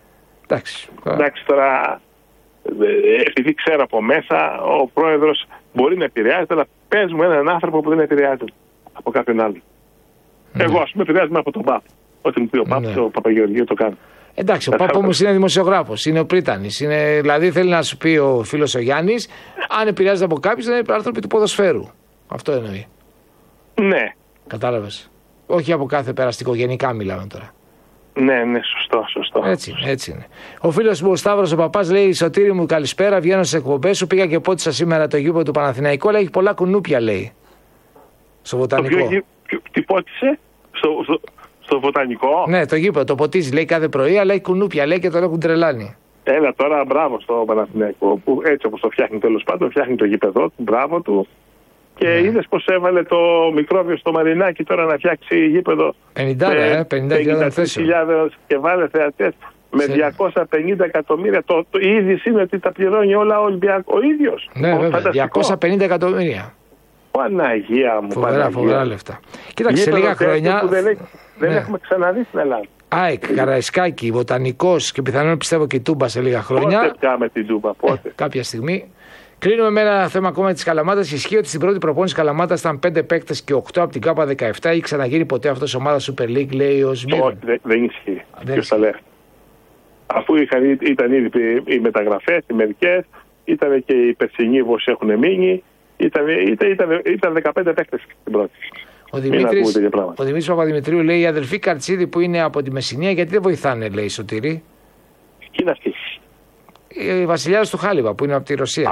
Εντάξει τώρα, επειδή ξέρω από μέσα, ο πρόεδρος μπορεί να επηρεάζεται, αλλά πες μου έναν άνθρωπο που δεν επηρεάζεται από κάποιον άλλον. Εγώ, ας πούμε, επηρεάζομαι από τον ΠΑΠ. Ό,τι μου πει ο ΠΑΠ, ο Παπαγεωργίου το κάνω. Εντάξει, ο ΠΑΠ όμως είναι δημοσιογράφος, είναι ο πρίτανης. Δηλαδή θέλει να σου πει ο φίλος ο Γιάννης, αν επηρεάζεται από κάποιους, δεν είναι άνθρωποι του ποδοσφαίρου. Αυτό εννοεί. Ναι. Κατάλαβες. Όχι από κάθε περαστικό, γενικά μιλάμε τώρα. Ναι, σωστό. Έτσι είναι. Ο φίλος μου, ο Σταύρος ο Παπάς, λέει: Σωτήρη μου, καλησπέρα. Βγαίνω στις εκπομπές σου. Πήγα και πότισα σήμερα το γήπεδο του Παναθηναϊκού, αλλά έχει πολλά κουνούπια, λέει. Στο βοτανικό. Τι πότισε, στο βοτανικό. Ναι, το γήπεδο το ποτίζει, λέει, κάθε πρωί, αλλά έχει κουνούπια, λέει, και τον έχουν τρελάνει. Έλα τώρα, μπράβο στο Παναθηναϊκό. Που έτσι όπως το φτιάχνει, τέλος πάντων, φτιάχνει το γήπεδο του, μπράβο του. Και είδες πως έβαλε το μικρόβιο στο Μαρινάκι τώρα να φτιάξει γήπο 50.000 θέσεων. Και βάλε θεατές με 250 εκατομμύρια. Η είδηση είναι ότι τα πληρώνει όλα ο Ολυμπιακός ο ίδιος. Ναι, βέβαια, 250 εκατομμύρια. Παναγία μου, φοβερά λεφτά. Κοίταξε, σε λίγα χρόνια. Που δεν έχουμε ξαναδεί στην Ελλάδα. ΑΕΚ, Καραϊσκάκη, Βοτανικός και πιθανόν πιστεύω και η Τούμπα σε λίγα χρόνια. Πότε πιάμε την Τούμπα, πότε. Κάποια στιγμή. Κλείνουμε με ένα θέμα ακόμα τη Καλαμάτα. Ισχύει ότι στην πρώτη προπόνηση Καλαμάτα ήταν 5 παίκτες και 8 από την ΚΑΠΑ 17. Έχει ξαναγίνει ποτέ αυτό η ομάδα Super League, λέει ο Σμύρ. Όχι, δεν ισχύει. Ποιος τα λέει. Αφού ήταν ήδη οι μεταγραφές, οι μερικές, ήταν και οι περσινοί που έχουν μείνει. Ήταν 15 παίκτες στην πρώτη. Ο Δημήτρης Παπαδημητρίου λέει: οι αδελφοί Καρτσίδη που είναι από τη Μεσσηνία, γιατί δεν βοηθάνε, λέει, Σωτήρη. Τι είναι αυτή. Η βασιλιάς του Χάλιβα που είναι από τη Ρωσία.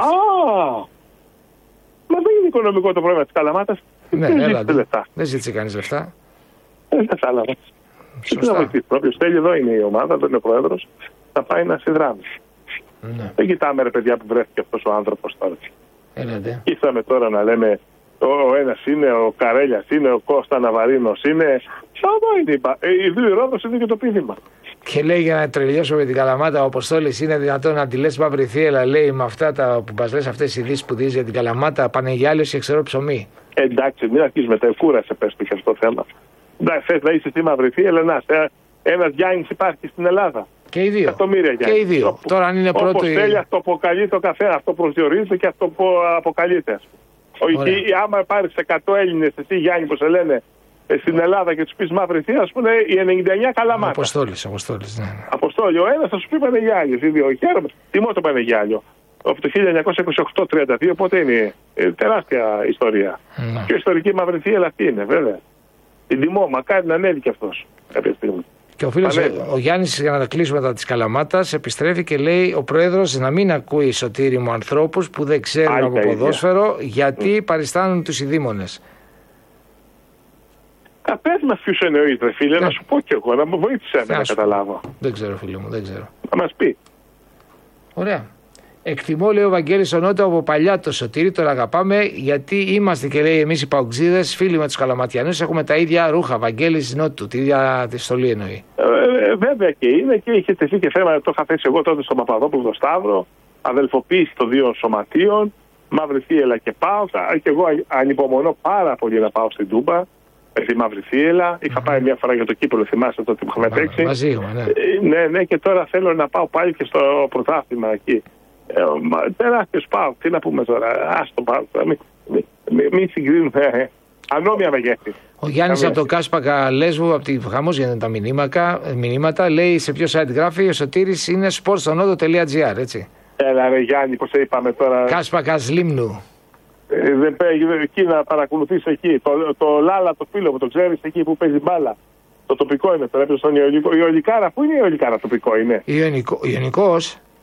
Μα δεν είναι οικονομικό το πρόβλημα της Καλαμάτας. Ναι, δεν ζήτησε κανείς λεφτά. Δεν κατάλαβα. Όποιος θέλει, εδώ είναι η ομάδα, εδώ είναι ο πρόεδρος, θα πάει να συνδράμει. Ναι. Δεν κοιτάμε, ρε παιδιά, που βρέθηκε αυτός ο άνθρωπος τώρα. Ήρθαμε τώρα να λέμε ο ένας είναι, ο Καρέλιας είναι, ο Κώστα Ναβαρίνος είναι. Η δύο Ρόδος είναι και το πίδημα. Και λέει, για να τρελιώσω με την Καλαμάτα, ο Αποστόλης, είναι δυνατόν να τη λες μαύρη θύελα, λέει, με αυτά που μας λες, αυτές οι ειδήσεις που δεις για την Καλαμάτα, πανεγιάλιος και ξερό ψωμί. Εντάξει, μην αρχίζουμε, κούρασε, πες του και αυτό το θέμα. Εντάξει, θες να είσαι στη μαύρη θύελα, ένας Γιάννης υπάρχει στην Ελλάδα. Και οι δύο. Εκατομμύρια Γιάννης. Και οι δύο. Τώρα, αν είναι πρώτο. Όπως θέλει, αυτό αποκαλεί το καθένα, αυτό προσδιορίζεται και αυτό που αποκαλείται. Άμα πάρεις 100 Έλληνες, εσύ Γιάννη, που σε λένε, στην Ελλάδα και του πει μαύρη θεία, α πούμε, οι 99 Καλαμάτα. Αποστόλης, ναι. Αποστόλη, ο ένας θα σου πει Πανεγιάλιος, οι δύο. Χαίρομαι. Τιμώ το Πανεγιάλιο. Από το 1928-32, πότε είναι. Τεράστια ιστορία. Ναι. Και ιστορική μαύρη θεία, αυτή είναι, βέβαια. Την τιμώ, μακάρι να ανέβει κι αυτός κάποια στιγμή. Και ο φίλος ο Γιάννης, για να τα κλείσουμε μετά της Καλαμάτας, επιστρέφει και λέει: ο πρόεδρος να μην ακούει, Σωτήρη μου, ανθρώπους που δεν ξέρουν από ποδόσφαιρο, γιατί παριστάνουν τους ειδήμονες. Πες μας ποιους εννοείς, ρε φίλε, να σου πω κι εγώ, να μου βοήθησε να καταλάβω. Δεν ξέρω, φίλε μου, δεν ξέρω. Να μας πει. Ωραία. Εκτιμώ, λέει ο Βαγγέλης ο Νότο, από παλιά το Σωτήρη, τον αγαπάμε, γιατί είμαστε και λέει εμείς οι Παουτζίδες, φίλοι με τους Καλαματιανούς, έχουμε τα ίδια ρούχα. Βαγγέλης Νότου, τη ίδια τη στολή εννοεί. Βέβαια και είναι και είχε τεθεί και θέμα, το είχα θέσει εγώ τότε στον Παπαδόπουλο τον Σταύρο, αδελφοποίηση των δύο σωματείων, μαύρη θύελα και πάω. Και εγώ ανυπομονώ πάρα πολύ να πάω στην Τούμπα. Στη Μαύρη Θύελα. Είχα πάει μια φορά για το κύπελλο, θυμάστε τότε που είχαμε παίξει. Μαζί, ναι. Ναι, και τώρα θέλω να πάω πάλι και στο πρωτάθλημα εκεί. Τεράστιος πάω, τι να πούμε τώρα. Άστο πάω, μην συγκρίνουμε. Ανώμια μεγέθη. Ο Γιάννης από το Κάσπακα Λέσβου, από τη Χαμός για τα μηνύματα, λέει σε ποιο site γράφει: ο Σωτήρης είναι sportsonodo.gr, έτσι. Έλα, ρε Γιάννη, πώς είπαμε τώρα. Κάσπακας Λίμνου. Δεν παίζει εκεί να παρακολουθείς εκεί. Το Λάλα, το φίλο μου, το ξέρεις εκεί που παίζει μπάλα. Το τοπικό είναι τώρα. Η Ολικάρα, πού είναι η Ολικάρα τοπικό είναι. Ιωνικός.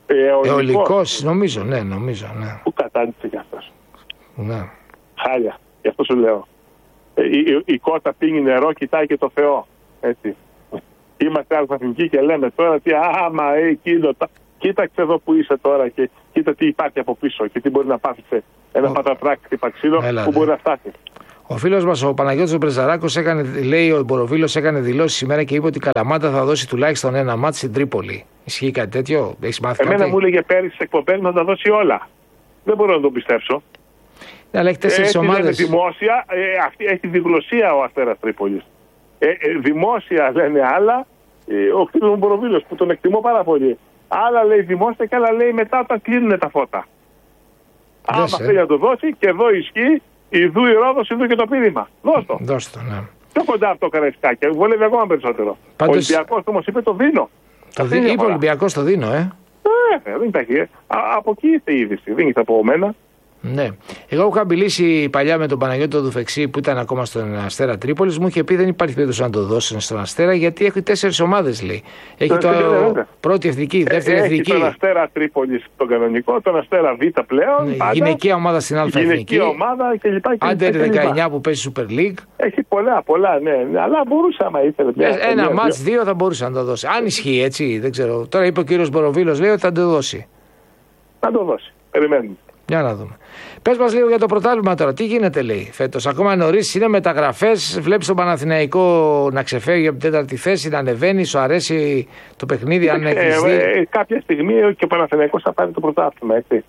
Αιωλικός, νομίζω, ναι. Πού κατάντησε κι αυτός. Ναι. Χάλια, γι' αυτό σου λέω. Η κότα πίνει νερό, κοιτάει και το Θεό. Έτσι. Είμαστε αλφαθηνικοί και λέμε τώρα τι άμα, κοίταξε εδώ που είσαι τώρα και κοίτα τι υπάρχει από πίσω και τι μπορεί να πάθει σε ένα πατατράκι χτυπαξίδο που μπορεί να φτάσει. Ο φίλος μας ο Παναγιώτης Μπρεζαράκος λέει ο Μποροβίλος έκανε δηλώσεις σήμερα και είπε ότι η Καλαμάτα θα δώσει τουλάχιστον ένα μάτς στην Τρίπολη. Ισχύει κάτι τέτοιο, έχεις μάθει κάτι? Εμένα μου έλεγε πέρυσι στις εκπομπές να τα δώσει όλα. Δεν μπορώ να το πιστέψω. Ναι, αλλά έχει 4 ομάδες. Δημόσια, έχει διγλωσία ο Αστέρας Τρίπολης. Δημόσια λένε άλλα, ο φίλος μου Μποροβίλος που τον εκτιμώ πάρα πολύ. Άλλα λέει δημόσια και άλλα λέει μετά όταν κλείνουν τα φώτα. Άμα θέλει να το δώσει και εδώ ισχύει. Ιδού η Ρόδος, ιδού και το πείδημα. Δώσ' το. Ναι. Πιο κοντά αυτό Καραϊσκάκι. Βολεύει ακόμα περισσότερο. Ο Ολυμπιακός όμως είπε το δίνω. Είπε ο Ολυμπιακός το δίνω, δεν υπάρχει. Από εκεί ήρθε η είδηση. Δεν ήρθε από μένα. Ναι. Εγώ είχα μιλήσει παλιά με τον Παναγιώτη τον Δουφεξή που ήταν ακόμα στον Αστέρα Τρίπολης. Μου είχε πει δεν υπάρχει περίπτωση να το δώσουν στον Αστέρα γιατί έχει 4 ομάδες λέει. Έχει πρώτη εθνική, δεύτερη εθνική. Τον Αστέρα Τρίπολης τον κανονικό, τον Αστέρα Β πλέον. Ναι, γυναικεία ομάδα στην Α εθνική. Γυναικεία ομάδα κλπ. Άντερ 19 που παίζει Super League. Έχει πολλά, ναι. Αλλά μπορούσε άμα ήθελε. Ένα μάτς 2 θα μπορούσε να το δώσει. Αν ισχύει έτσι, δεν ξέρω. Τώρα είπε ο κύριος Μποροβίλος λέει ότι θα το δώσει. Να το δώσει. Περιμένουμε. Για να δούμε. Πες μας λίγο για το πρωτάθλημα τώρα. Τι γίνεται, λέει, φέτος? Ακόμα νωρίς, είναι μεταγραφές. Βλέπεις τον Παναθηναϊκό να ξεφεύγει από την 4η θέση, να ανεβαίνει. Σου αρέσει το παιχνίδι, αν έχεις δει? Κάποια στιγμή και ο Παναθηναϊκός θα πάρει το πρωτάθλημα. Έτσι.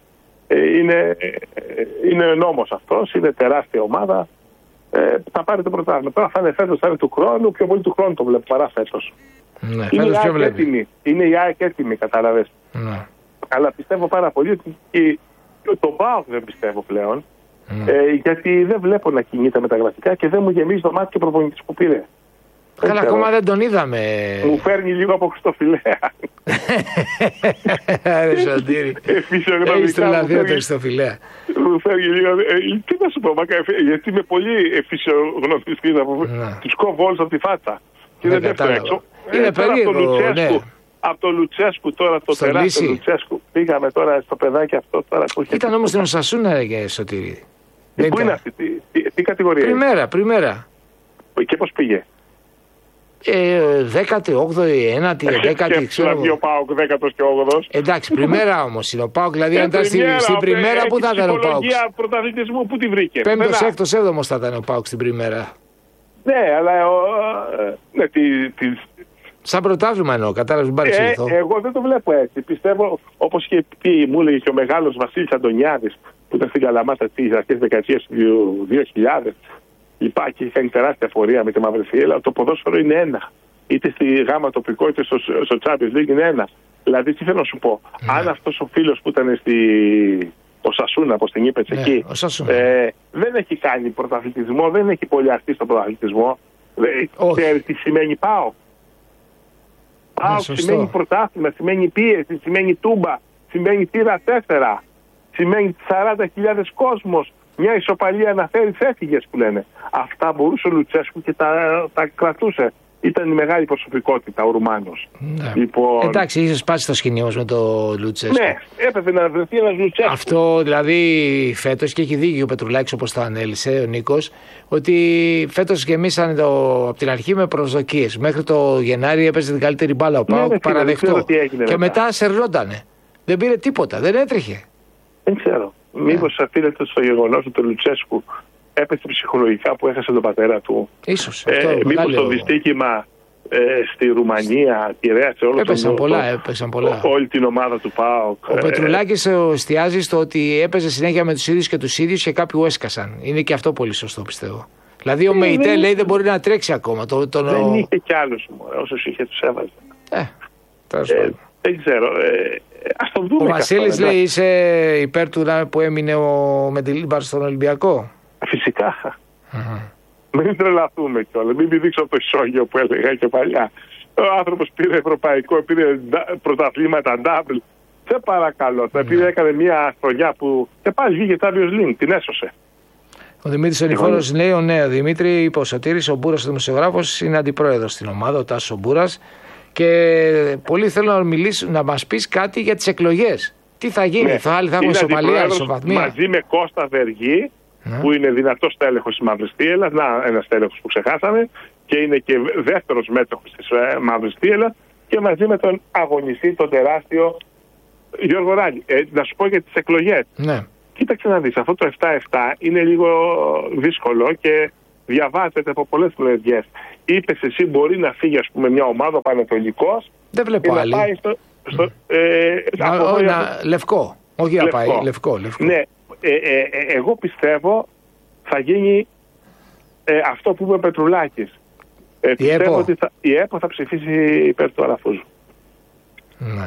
Είναι νόμος αυτός, είναι τεράστια ομάδα. Θα πάρει το πρωτάθλημα. Τώρα θα είναι φέτος, θα είναι του χρόνου. Πιο πολύ του χρόνου το βλέπω παρά φέτος. Ναι, φέτος πιο βλέπει. Είναι η ΑΕΚ έτοιμη, κατάλαβες. Ναι. Αλλά πιστεύω πάρα πολύ ότι. Τον ΠΑΟΚ δεν πιστεύω πλέον, γιατί δεν βλέπω να κινείται μεταγραφικά και δεν μου γεμίζει το μάτι και ο προπονητής που πήρε. Καλά, ακόμα δεν τον είδαμε. Μου φέρνει λίγο από Χριστοφιλέα. Άρε Σωτήρη. Έχεις τρελαθεί από το Χριστοφιλέα. Μου φέρνει λίγο. Τι να σου πω, γιατί είμαι πολύ φυσιογνωμιστής από τους κόβω όλους από τη φάτσα. Και δεν πέφτω έξω. Είναι περίεργο, ναι. Από το Λουτσέσκου τώρα, το τεράστιο Λουτσέσκου. Πήγαμε τώρα στο παιδάκι αυτό. Τώρα ήταν όμως στην Οσασούνα, ρε Σωτήρη. Πού είναι αυτή, τι κατηγορία? Πριμέρα. Και πώς πήγε? 18η, 9η, 10η. Ξέρω ο ΠΑΟΚ 10ος και 8ος. Εντάξει, πριμέρα όμως είναι ο ΠΑΟΚ. Δηλαδή αν ήταν στην πριμέρα, πού θα ήταν ο ΠΑΟΚ? Η πρωταθλητισμού πού τη βρήκε? 5ος, 6ος, 7ος θα ήταν ο ΠΑΟΚ στην πριμέρα. Ναι, αλλά. Σαν πρωτάθλημα εννοώ, κατάλαβε, μην παρεξηγηθώ. Εγώ δεν το βλέπω έτσι. Πιστεύω, όπως είχε πει, μου έλεγε και ο μεγάλος Βασίλης Αντωνιάδης, που ήταν στην Καλαμάτα στις αρχές της δεκαετίας του 2000, και είχε κάνει τεράστια πορεία με τη Μαύρη Θύελα, το ποδόσφαιρο είναι ένα. Είτε στη γάμα τοπικό, είτε στο Champions League είναι ένα. Δηλαδή, τι θέλω να σου πω, αν αυτός ο φίλος που ήταν ο Σασούνα, όπως την είπε εκεί, δεν έχει κάνει πρωταθλητισμό, δεν έχει πολύ αρτή στον πρωταθλητισμό, ξέρει τι σημαίνει ΠΑΟΚ. ΠΑΟΚ σημαίνει πρωτάθλημα, σημαίνει πίεση, σημαίνει τούμπα, σημαίνει τύρα 4, σημαίνει 40.000 κόσμος, μια ισοπαλία να φέρει έφυγες που λένε. Αυτά μπορούσε ο Λουτσέσκου και τα κρατούσε. Ήταν η μεγάλη προσωπικότητα ο Ρουμάνος. Ναι. Λοιπόν... Εντάξει, είχε σπάσει το σκηνή όμως με το Λουτσέσκου. Ναι, έπρεπε να βρεθεί ένας Λουτσέσκου. Αυτό δηλαδή φέτος, και έχει δίκιο ο Πετρουλάκης όπως το ανέλησε ο Νίκος, ότι φέτος γεμίσανε από την αρχή με προσδοκίες. Μέχρι το Γενάρη έπαιζε την καλύτερη μπάλα ο ΠΑΟΚ, παραδεχτό. Και μετά σερνότανε. Δεν πήρε τίποτα, δεν έτρεχε. Δεν ξέρω. Μήπως αφήνεται στο γεγονός ότι ο Λουτσέσκου έπεσε ψυχολογικά που έχασε τον πατέρα του. Ίσως. Μήπως το δυστύχημα στη Ρουμανία επηρέασε όλη την ομάδα του ΠΑΟΚ. Ο Πετρουλάκης εστιάζει στο ότι έπαιζε συνέχεια με τους ίδιους και τους ίδιους και κάποιοι έσκασαν. Είναι και αυτό πολύ σωστό, πιστεύω. Δηλαδή ο Μεϊτέ λέει δεν μπορεί να τρέξει ακόμα. Δεν είχε κι άλλους όσους είχε τους έβαζε. Δεν ξέρω. Ας το δούμε. Ο Βασίλης λέει είσαι υπέρ του που έμεινε ο Μεντιλίμπαρ στον Ολυμπιακό. Φυσικά. Μην τρελαθούμε κιόλας. Μην πηδήξω το ισόγειο που έλεγα και παλιά. Ο άνθρωπος πήρε ευρωπαϊκό, πήρε πρωταθλήματα double. Σε παρακαλώ. Επειδή έκανε μια χρονιά που. Και πάλι βγήκε Champions League, την έσωσε. Ο Δημήτρης Ονιφόρος λέει: ναι, ο Δημήτρη, είπε ο Σωτήρης, ο Μπούρας, ο δημοσιογράφος, είναι αντιπρόεδρος στην ομάδα, ο Τάσος ο Μπούρας. Και πολλοί θέλουν να μας πεις κάτι για τις εκλογές. Τι θα γίνει, θα έχουμε ισοπαλία, ισοβαθμία. Μαζί με Κώστα Βεργή, που είναι δυνατός τέλεχος της Μαύρης Θύελλας, ένας τέλεχος που ξεχάσαμε, και είναι και δεύτερος μέτοχος της Μαύρης Θύελλας, και μαζί με τον αγωνιστή, τον τεράστιο Γιώργο Ράλη. Να σου πω για τις εκλογές. Ναι. Κοίταξε να δεις, αυτό το 7-7 είναι λίγο δύσκολο και διαβάζεται από πολλές πλευρές. Είπες εσύ, μπορεί να φύγει, ας πούμε, μια ομάδα Πανετολικός. Δεν βλέπω άλλη. Να πάει λευκό. Όχι να πάει, λευκό. Ναι, εγώ πιστεύω θα γίνει αυτό που είπε ο Πετρουλάκης. Πιστεύω ότι η ΕΠΟ θα ψηφίσει υπέρ του Αλαφούζου. Ναι.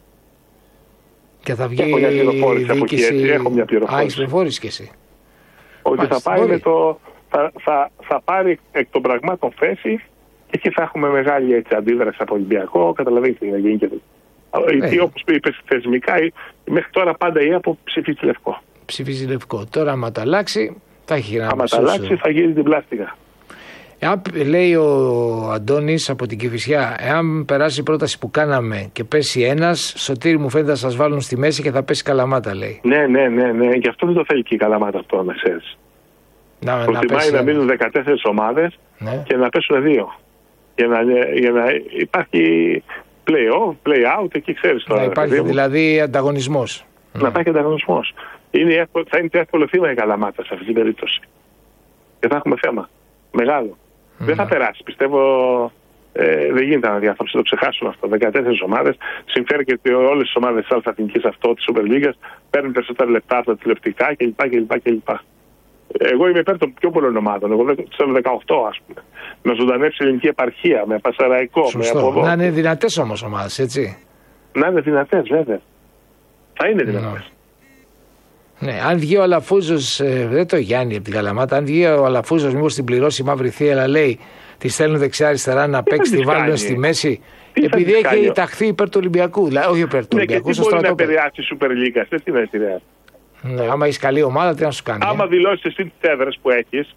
Και θα βγει έχω μια πληροφόρηση από εκεί, έτσι. Έχω μια πληροφόρηση. Έχεις πληροφόρηση κι εσύ. Ότι θα πάει με το... Θα πάρει εκ των πραγμάτων θέση και εκεί θα έχουμε μεγάλη, έτσι, αντίδραση από Ολυμπιακό. Καταλαβαίνετε τι θα γίνει και γιατί, όπως είπες, θεσμικά μέχρι τώρα πάντα η ΕΠΟ ψηφίζει λευκό. Ψηφίζει λευκό. Τώρα, άμα τα αλλάξει, θα έχει γραμμή. Άμα τα αλλάξει, θα γίνει την πλάστικα. Λέει ο Αντώνης από την Κηφισιά, εάν περάσει η πρόταση που κάναμε και πέσει ένας, Σωτήρη μου φαίνεται θα σας βάλουν στη μέση και θα πέσει Καλαμάτα, λέει. Ναι. Γι' αυτό δεν το θέλει και η Καλαμάτα αυτό, να ξέρεις. Προτιμάει να μείνουν 14 ομάδες, ναι, και να πέσουν 2. Για να υπάρχει play-out, εκεί ξέρεις τώρα. Να υπάρχει δηλαδή ανταγωνισμός. Να υπάρχει ανταγωνισμός. Θα είναι εύκολο θύμα η Καλαμάτα σε αυτή την περίπτωση. Και θα έχουμε θέμα μεγάλο. Δεν θα περάσει. Πιστεύω δεν γίνεται αναδιάθρωση. Το ξεχάσουν αυτό. 14 ομάδες. Συμφέρει και ότι όλες τις ομάδες της Αλφα-Εθνικής αυτό, της Super League, παίρνουν περισσότερα λεπτά από τα τηλεοπτικά κλπ. Εγώ είμαι υπέρ των πιο πολλών ομάδων. Εγώ θέλω 18, ας πούμε. Να ζωντανεύσει η ελληνική επαρχία, με πασαραϊκό, με αποδό. Να είναι δυνατές όμως ομάδες, έτσι. Να είναι δυνατές, βέβαια. Θα είναι δυνατές. Ναι, αν βγει ο Αλαφούζος, δεν το Γιάννη από την Καλαμάτα, αν βγει ο Αλαφούζος, μήπως την πληρώσει η Μαύρη Θύελλα, λέει, τη στέλνουν δεξιά-αριστερά να παίξει, τη βάλουν στη μέση. Επειδή έχει ταχθεί υπέρ του Ολυμπιακού. Δηλαδή, όχι υπέρ του Ολυμπιακού. Και τι μπορεί να επηρεάσει η Super League, τι να επηρεάσει. Ναι, άμα έχει καλή ομάδα, τι να σου κάνει. Άμα δηλώσει εσύ τις έδρες που έχεις,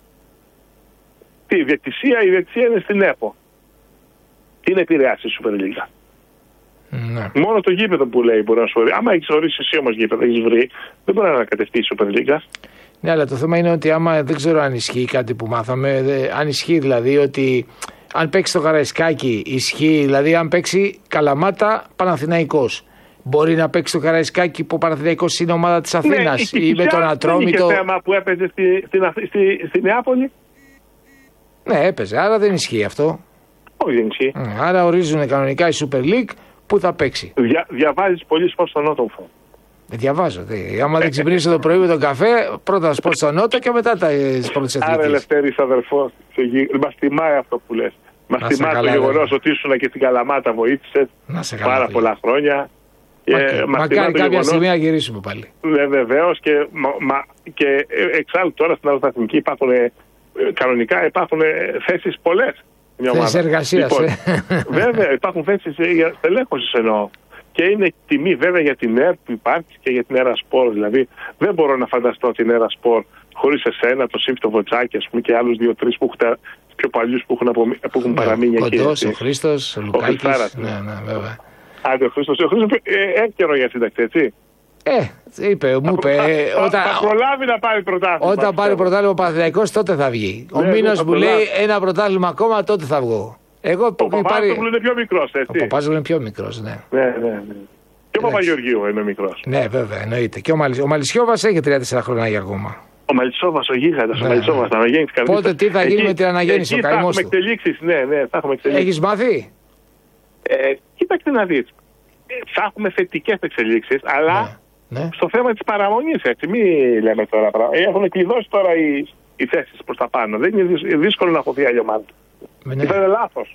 η διαιτησία είναι στην ΕΠΟ. Τι να επηρεάσει η Super League. Ναι. Μόνο το γήπεδο που λέει μπορεί να σου ορίσει. Άμα έχει ορίσει εσύ όμως γήπεδο, έχει βρει, δεν μπορεί να ανακατευτεί η Super League. Ναι, αλλά το θέμα είναι ότι άμα δεν ξέρω αν ισχύει κάτι που μάθαμε, αν ισχύει δηλαδή ότι αν παίξει το Καραϊσκάκι, ισχύει δηλαδή αν παίξει Καλαμάτα Παναθηναϊκός. Μπορεί να παίξει το Καραϊσκάκι που ο Παναθηναϊκός είναι ομάδα της Αθήνας, ή με τον Ατρόμητο. Είναι θέμα που έπαιζε στη Νεάπολη. Ναι, έπαιζε, άρα δεν ισχύει αυτό. Όχι, δεν ισχύει. Άρα ορίζουν κανονικά η Super League που θα παίξει. Διαβάζεις πολύ σπορ στον Νότο. Διαβάζω. Άμα δεν ξυπνήσω το πρωί με τον καφέ, πρώτα σπορ στον Νότο και μετά τις πρώτες εθνικές. Άρα, Ελευθέρης αδερφός, μας τιμάει αυτό που λες. Μας τιμάει το γεγονός ότι ήσουν και στην Καλαμάτα, βοήθησες πάρα πολλά χρόνια. Μακάρι κάποια στιγμή να γυρίσουμε πάλι. Βεβαίως, και εξάλλου τώρα στην Αλφα-Εθνική κανονικά υπάρχουν θέσεις πολλές. Θέσεις εργασίας. Βέβαια, υπάρχουν θέσεις για στελέχωσης εννοώ. Και είναι τιμή βέβαια για την ΕΡ που υπάρχει και για την ΕΡΑ Σπορ. Δηλαδή, δεν μπορώ να φανταστώ την ΕΡΑ Σπορ χωρίς εσένα, το Σύφτο Βοτσάκη, ας πούμε, και άλλους 2-3 πιο παλιούς που έχουν παραμείνει εκεί. Ο Κοντός, ο Χρήστος, ο Λουκάκης. Ναι, βέβαια. Άντε, ο Χρήστος έχει καιρό για σύνταξη, έτσι. Μου είπε. Θα προλάβει να πάρει πρωτάθλημα. Όταν πάρει πρωτάθλημα ο Παναθηναϊκός, τότε θα βγει. Ο Μήνος μου λέει ένα πρωτάθλημα ακόμα, τότε θα βγω. Ο Παπάζογλου είναι πιο μικρός, έτσι. Ο Παπάζογλου είναι πιο μικρός, ναι. Και ο Παπαγεωργίου είναι μικρός. Ναι, βέβαια, εννοείται. Και ο Μαλισσιόβας έχει 3-4 χρόνια ακόμα. Ο Μαλισσόβας, ο γίγαντας, ο Μαλισσόβας, αναγέννηση καρδίτσα. Πότε τι θα γίνει με την αναγέννηση, ο καημός του. Θα έχουμε εξελίξεις, ναι, θα έχουμε εξελίξεις. Έχεις μάθει? Κοίταξε να δεις. Θα έχουμε θετικές εξελίξεις, αλλά στο θέμα της παραμονής, έτσι, μην λέμε τώρα πράγματα. Έχουν κλειδώσει τώρα οι θέσεις προς τα πάνω. Δεν είναι δύσκολο να χωθεί άλλη ομάδα. Είναι λάθος.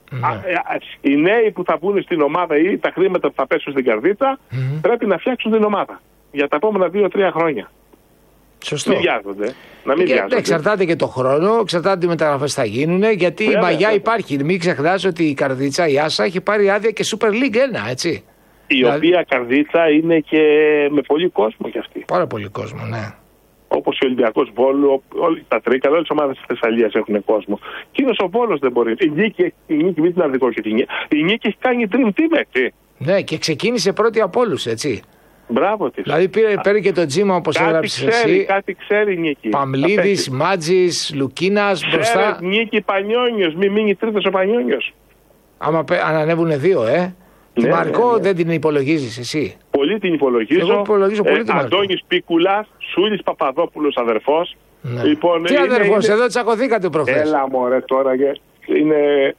Οι νέοι που θα βγουν στην ομάδα ή τα χρήματα που θα πέσουν στην καρδίτσα πρέπει να φτιάξουν την ομάδα για τα επόμενα 2-3 χρόνια. Σωστό. Μην βιάζονται. Να μην βιάζονται. Εξαρτάται και το χρόνο, εξαρτάται τι μεταγραφές θα γίνουν, γιατί η μαγιά υπάρχει. Μην ξεχνάς ότι η καρδίτσα, η Άσα, έχει πάρει άδεια και Super League 1, έτσι. Η οποία καρδίτσα είναι και με πολύ κόσμο κι αυτή. Πάρα πολύ κόσμο, ναι. Όπως ο Ολυμπιακός Βόλου, τα Τρίκαλα, όλες τις ομάδες της Θεσσαλίας έχουν κόσμο. Εκείνος ο Βόλος δεν μπορεί. Η Νίκη μην την αδικώσει. Η Νίκη έχει κάνει dream team, έτσι. Ναι, και ξεκίνησε πρώτη από όλους, έτσι. Μπράβο της. Δηλαδή πήρε και το τζίμα, όπως έγραψες εσύ. Κάτι ξέρει η Νίκη. Παμλίδης, Μάτζης, Λουκίνας μπροστά. Νίκη, Πανιόνιος, μην μείνει τρίτος ο Πανιόνιος. Άμα ανέβουνε δύο, Τη Μαρκό δεν την υπολογίζεις εσύ? Πολύ την υπολογίζω. Εγώ υπολογίζω πολύ την Μαρκό. Αντώνης Πίκουλας, Σούλης Παπαδόπουλος αδερφός. Ναι. Λοιπόν, τι αδερφός, εδώ τσακωθήκατε προχθές. Έλα μωρέ τώρα, είναι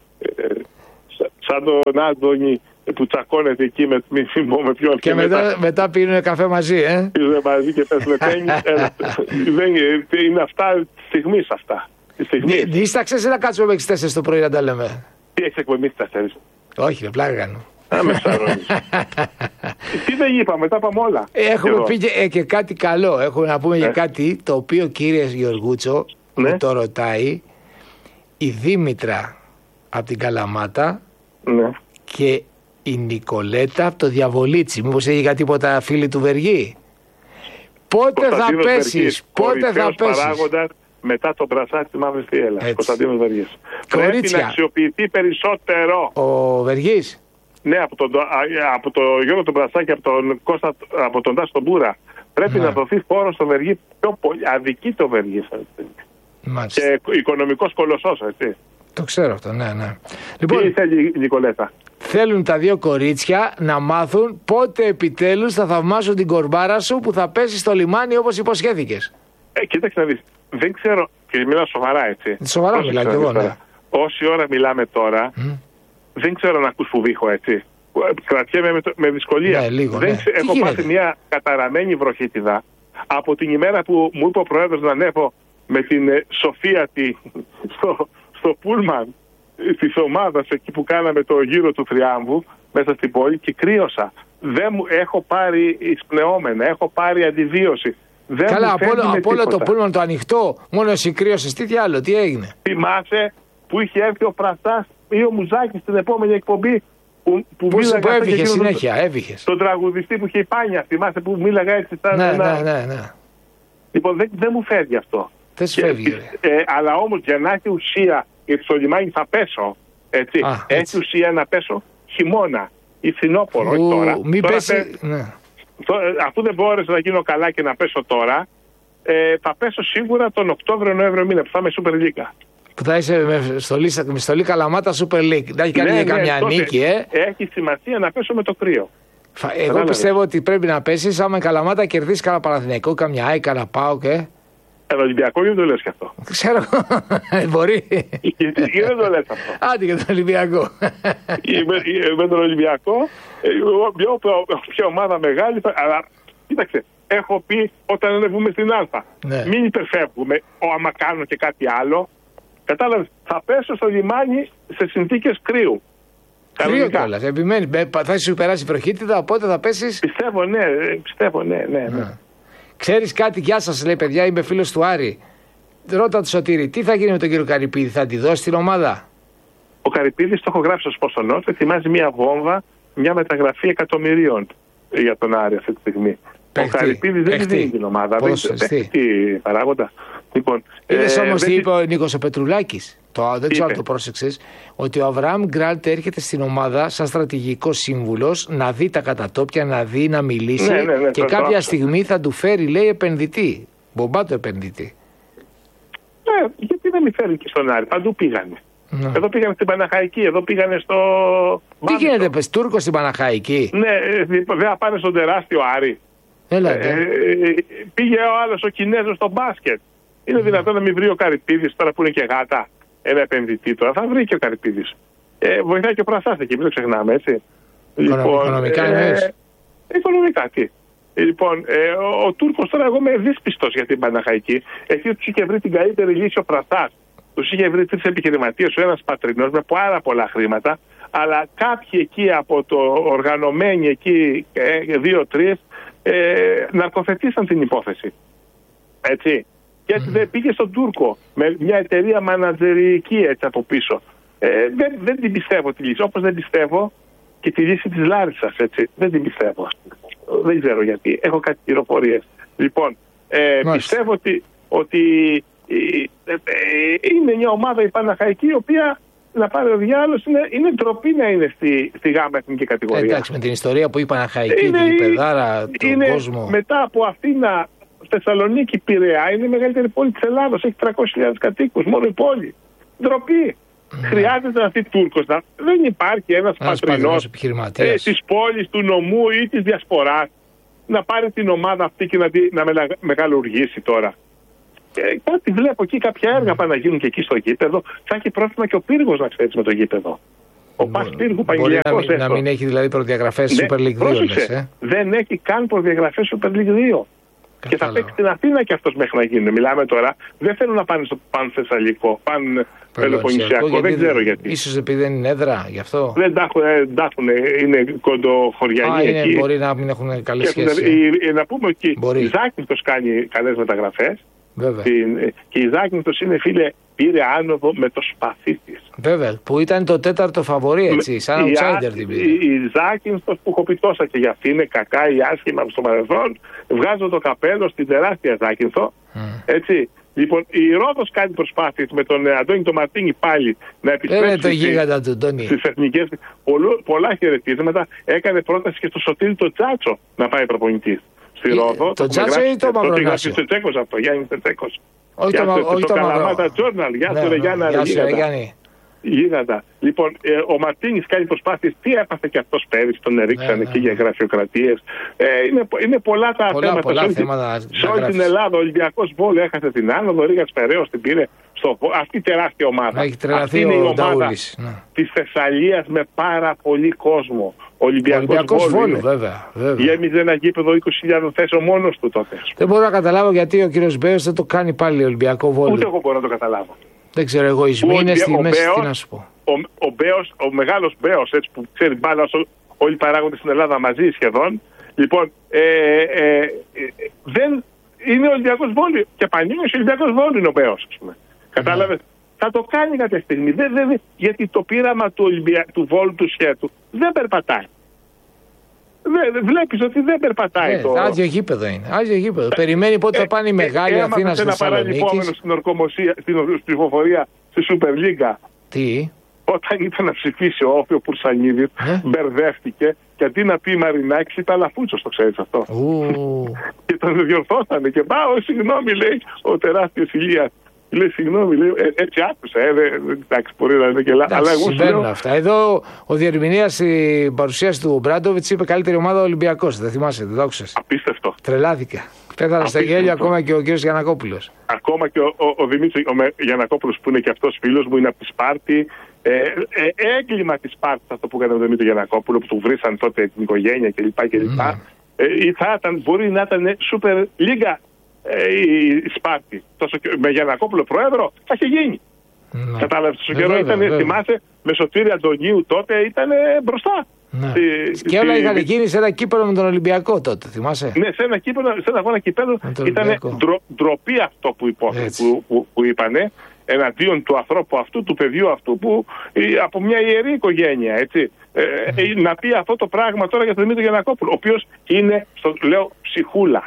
σαν τον Άντωνη που τσακώνεται εκεί με ποιον. Και μετά πίνουν καφέ μαζί, Πίνουν μαζί και παίζουν τένις. Είναι αυτά τη στιγμή αυτά. Δίσταξες να κάτσουμε μέχρι τις 4 το πρωί να τα λέμε? Τι έχεις εκπομπή στις 4? Όχι, πλάκα κάνω. Με ψαρώνεις. Τι δεν είπαμε, τα είπαμε όλα. Έχουμε πει και κάτι καλό. Έχουμε να πούμε για κάτι το οποίο, κύριε Γεωργούτσο, μου το ρωτάει η Δήμητρα από την Καλαμάτα και η Νικολέτα από το Διαβολίτσι. Μήπως έχει κάτι τίποτα φίλοι του Βεργή? Πότε θα πέσεις? Πότε θα πέσεις? Μετά το μπρασάκι τη Μαύρη Θιέλα. Κωνσταντίνος Βεργής. Πρέπει να αξιοποιηθεί περισσότερο. Ο Βεργής. Ναι, από το Γιώργο τον Μπρασάκη, από τον Τάσο τον Μπούρα. Πρέπει να δοθεί φόρο στο Βεργή πιο πολύ. Αδικεί το Βεργή. Και οικονομικός κολοσσός, έτσι. Το ξέρω αυτό, ναι. Λοιπόν, τι θέλει η Νικολέτα? Θέλουν τα δύο κορίτσια να μάθουν πότε επιτέλους θα θαυμάσουν την κορμπάρα σου που θα πέσει στο λιμάνι όπως υποσχέθηκες. Κοίταξε να δεις. Δεν ξέρω, και μιλάω σοβαρά, έτσι. Σοβαρά μιλάω και εγώ, ναι. Όση ώρα μιλάμε τώρα, δεν ξέρω να ακούς φουβήχο, έτσι. Κρατιέμαι με δυσκολία. Ναι, λίγο, Έχω πάθει μια καταραμένη βροχίτιδα από την ημέρα που μου είπε ο Πρόεδρος να ανέβω με την Σοφία στο πούλμαν της ομάδας εκεί που κάναμε το γύρο του Θριάμβου μέσα στην πόλη και κρύωσα. Έχω πάρει εισπνεώμενα, έχω πάρει αντιβίωση. Καλά, από όλο το πούλμαν το ανοιχτό, μόνο εσύ κρύωσες, τι άλλο, τι έγινε? Θυμάσαι που είχε έρθει ο Φραστάς ή ο Μουζάκης στην επόμενη εκπομπή που έβηχε συνέχεια, έβηχες. Τον τραγουδιστή που είχε η Πάνια, θυμάσαι που μίλαγα έτσι σαν ναι. Λοιπόν, δεν μου φεύγει αυτό. Δεν σου φεύγει. Αλλά όμως για να έχει ουσία, γιατί στο λιμάνι θα πέσω, έτσι. Έχει ουσία να πέσω χειμώνα ή φθινόπωρο, όχι τώρα. Μην πέσει. Αφού δεν μπόρεσα να γίνω καλά και να πέσω τώρα, θα πέσω σίγουρα τον Οκτώβριο-Νοέμβριο μήνα που θα είμαι Super League. Που θα είσαι με στολή Καλαμάτα Super League. Δεν έχει κάνει καμιά νίκη, Έχει σημασία να πέσω με το κρύο. Εγώ πιστεύω ότι πρέπει να πέσεις άμα η Καλαμάτα κερδίσει κανένα Παναθηναϊκό, καμιά ΑΕΚ, κανένα ΠΑΟΚ, Ένα Ολυμπιακό, γιατί το λες και αυτό? Ξέρω, μπορεί. Γιατί δεν το λες αυτό? Άντε και τον Ολυμπιακό. Με τον Ολυμπιακό, μια ομάδα μεγάλη, αλλά κοίταξε, έχω πει όταν ανεβούμε στην Α, μην υπερφεύγουμε, άμα κάνω και κάτι άλλο. Κατάλαβες, θα πέσω στο λιμάνι σε συνθήκες κρύου. Κρύο κιόλας, επιμένει, θα σου περάσει η βροχίτιδα, οπότε θα πέσεις. Πιστεύω, ναι. Ξέρεις κάτι, γεια σας λέει παιδιά, είμαι φίλος του Άρη. Ρώτα του Σωτήρη, τι θα γίνει με τον κύριο Καρυπίδη, θα τη δώσει την ομάδα? Ο Καρυπίδης, το έχω γράψει στο Σπορ στο Νότ, ετοιμάζει μια βόμβα, μια μεταγραφή εκατομμυρίων για τον Άρη αυτή τη στιγμή. Ο Καρυπίδης δεν δίνει την ομάδα. Παίχτη παράγοντα. Λοιπόν, είδες όμως τι είπε ο Νίκος ο Πετρουλάκης? Δεν ξέρω αν το πρόσεξες, ότι ο Αβραάμ Γκραντ έρχεται στην ομάδα σαν στρατηγικός σύμβουλος να δει τα κατατόπια, να δει, να μιλήσει και κάποια στιγμή θα του φέρει, λέει, επενδυτή. Μπομπάτο επενδυτή. Γιατί δεν με φέρει και στον Άρη, παντού πήγανε. Εδώ πήγανε στην Παναχαϊκή, εδώ πήγανε στο. Τι γίνεται, πες Τούρκο στην Παναχαϊκή? Ναι, δεν θα πάνε στον τεράστιο Άρη. Πήγε ο άλλος ο Κινέζος στο μπάσκετ. Είναι δυνατόν να μην βρει ο Καρυπίδης τώρα που είναι και γάτα ένα επενδυτή τώρα? Θα βρει και ο Καρυπίδης. Βοηθάει και ο Πρασάς εκεί, μην το ξεχνάμε, έτσι. Οικονομικά εννοείς? Οικονομικά, τι. Λοιπόν, ο Τούρκος τώρα, εγώ είμαι δύσπιστος για την Παναχαϊκή. Εκεί τους είχε βρει την καλύτερη λύση ο Πρασάς. Τους είχε βρει 3 επιχειρηματίες, ο ένας πατρινός με πάρα πολλά χρήματα. Αλλά κάποιοι εκεί από το οργανωμένοι εκεί, 2-3, ναρκοθετήσαν την υπόθεση. Έτσι. Και έτσι δεν πήγε στον Τούρκο με μια εταιρεία μανατζερική έτσι από πίσω. Δεν την πιστεύω τη λύση. Όπως δεν πιστεύω και τη λύση της Λάρισσας. Έτσι. Δεν την πιστεύω. Δεν ξέρω γιατί. Έχω κάτι πληροφορίες. Λοιπόν, πιστεύω ότι είναι μια ομάδα η Παναχαϊκή, η οποία, να πάρει ο διάλογος, είναι ντροπή να είναι στη γάμα εθνική κατηγορία. Εντάξει, με την ιστορία που η Παναχαϊκή, την γηπεδάρα, τον κόσμο. Μετά από Αθήνα, Θεσσαλονίκη, Πειραιά, είναι η μεγαλύτερη πόλη της Ελλάδος. Έχει 300.000 κατοίκους, μόνο η πόλη. Ντροπή. Χρειάζεται να έρθει Τούρκος. Δεν υπάρχει ένας πατρινός της πόλης, του νομού ή της διασποράς να πάρει την ομάδα αυτή και να μεγαλουργήσει τώρα. Κάτι βλέπω εκεί, κάποια έργα πάνε να γίνουν και εκεί στο γήπεδο. Θα έχει πρόβλημα και ο Πύργος, να ξέρεις, με το γήπεδο. Ο Πας Πύργου Παγγελιακός. Μπορεί να μην έχει δηλαδή προδιαγραφές Super League 2. Δεν έχει καν προδιαγραφές Super League 2. Και θα παίξει στην Αθήνα και αυτός μέχρι να γίνει. Μιλάμε τώρα, δεν θέλουν να πάνε στο Πανθεσσαλικό, Πελοποννησιακό, δεν ξέρω γιατί. Ίσως επειδή δεν είναι έδρα, γι' αυτό. Δεν τα έχουν, είναι κοντοχωριανοί εκεί. Μπορεί να μην έχουν καλές σχέσεις. Να πούμε ότι η Ζάκυνθος κάνει καλές μεταγραφές. Βέβαια. Και η Ζάκυνθος είναι, φίλε, πήρε άνοδο με το σπαθί της. Βέβαια, που ήταν το τέταρτο φαβορί, έτσι, σαν outsider την πήρε. Η Ζάκυνθος, που έχω πει τόσα και για αυτή, είναι κακά ή άσχημα στο παρελθόν, βγάζω το καπέλο στην τεράστια Ζάκυνθο. Έτσι. Λοιπόν, η Ρόδος κάνει προσπάθειες με τον Αντώνη τον Μαρτίνη πάλι να επιστρέψει στις εθνικές. Πολλά χαιρετίσματα. Έκανε πρόταση και στο Σωτήρι το Τσάτσο να πάει προπονητής στη Ρόδο. Το Τσάτσο ή το Μαυρονάσιο? Το Τσέκος αυτό, Γιάννη Τσέκος. Όχι το Καλαμάτα Journal. Γεια σου, ρε Γιάννη. Γίγαντα. Λοιπόν, ο Μαρτίνης κάνει προσπάθειες. Τι έπαθε και αυτός πέρυσι, τον ερίξανε εκεί για γραφειοκρατίες. Είναι πολλά τα θέματα. Σε όλη την Ελλάδα ο Ολυμπιακός Βόλου έχασε την άνοδο, ο Ρίγας Φεραίος την πήρε. Αυτή η τεράστια ομάδα. Αυτή είναι η ομάδα της Θεσσαλίας με πάρα πολύ κόσμο. Ο Ολυμπιακός Βόλου, βέβαια. Γέμιζε ένα γήπεδο 20.000 θέσεων μόνος του τότε. Δεν μπορώ να καταλάβω γιατί ο κύριος Μπέος δεν το κάνει πάλι Ολυμπιακό Βόλου. Ούτε εγώ μπορώ να το καταλάβω. Δεν ξέρω, εγωισμοί είναι στη μέση, τι να σου πω. Ο μεγάλος Μπέος, έτσι, που ξέρει μπάλα όλοι οι παράγοντες στην Ελλάδα μαζί σχεδόν. Λοιπόν, δεν είναι ο Ολυμπιακός Βόλου. Και πανίγος ο Ολυμπιακός Βόλου είναι ο Μπέος, ας πούμε. Κατάλαβες. Θα το κάνει κάποια στιγμή. Γιατί το πείραμα του Βόλου του Σχέτου δεν περπατάει. Βλέπεις ότι δεν περπατάει το. Άδειο γήπεδο είναι. Άδειο γήπεδο. Περιμένει πότε θα πάνε οι μεγάλοι Αθήνα στη Θεσσαλονίκη. Στην ορκομοσία, στην ψηφοφορία στη Super League. Τι? Όταν ήταν να ψηφίσει ο Όφιο Πουρσανίδης, μπερδεύτηκε και αντί να πει Μαρινάκης, είπε Αλαφούτσος, το ξέρεις αυτό. Και τον διορθώσανε και πάω, συγγνώμη, λέει ο τεράστιος Ηλίας. Λέει, συγγνώμη, λέει, έτσι άκουσα. Εντάξει, μπορεί να είναι και λάθος. Αλλά εγώ συμβαίνουν αυτά. Εδώ ο διερμηνέας στην παρουσίαση του Μπράντοβιτς είπε καλύτερη ομάδα ο Ολυμπιακός. Δεν θυμάσαι, δεν το άκουσες? Απίστευτο. Τρελάθηκα. Πέθανε στα γέλια ακόμα και ο κύριος Γιαννακόπουλος. Ακόμα και ο Δημήτρης Γιαννακόπουλος, που είναι και αυτός φίλος μου, είναι από τη Σπάρτη. Έγκλημα τη Σπάρτη αυτό που έκανε ο Δημήτρη Γιαννακόπουλο, που του βρήσαν τότε την οικογένεια κλπ. Μπορεί να ήταν Super League η Σπάρτη. Με Γιαννακόπουλο πρόεδρο θα είχε γίνει. Κατάλαβε, τόσο καιρό ήταν, θυμάσαι, με Σωτήρη Αντωνίου τότε ήταν μπροστά. Και όλα είχαν γίνει σε ένα κύπελο με τον Ολυμπιακό τότε, θυμάσαι? Ναι, σε ένα κύπελο, σε ένα αγώνα κυπέλλου. Ήταν ντροπή αυτό που είπανε εναντίον του ανθρώπου αυτού, του παιδιού αυτού, που από μια ιερή οικογένεια, έτσι. Να πει αυτό το πράγμα τώρα για τον Δημήτρη Γιαννακόπουλο, ο οποίος είναι, λέω, ψυχούλα.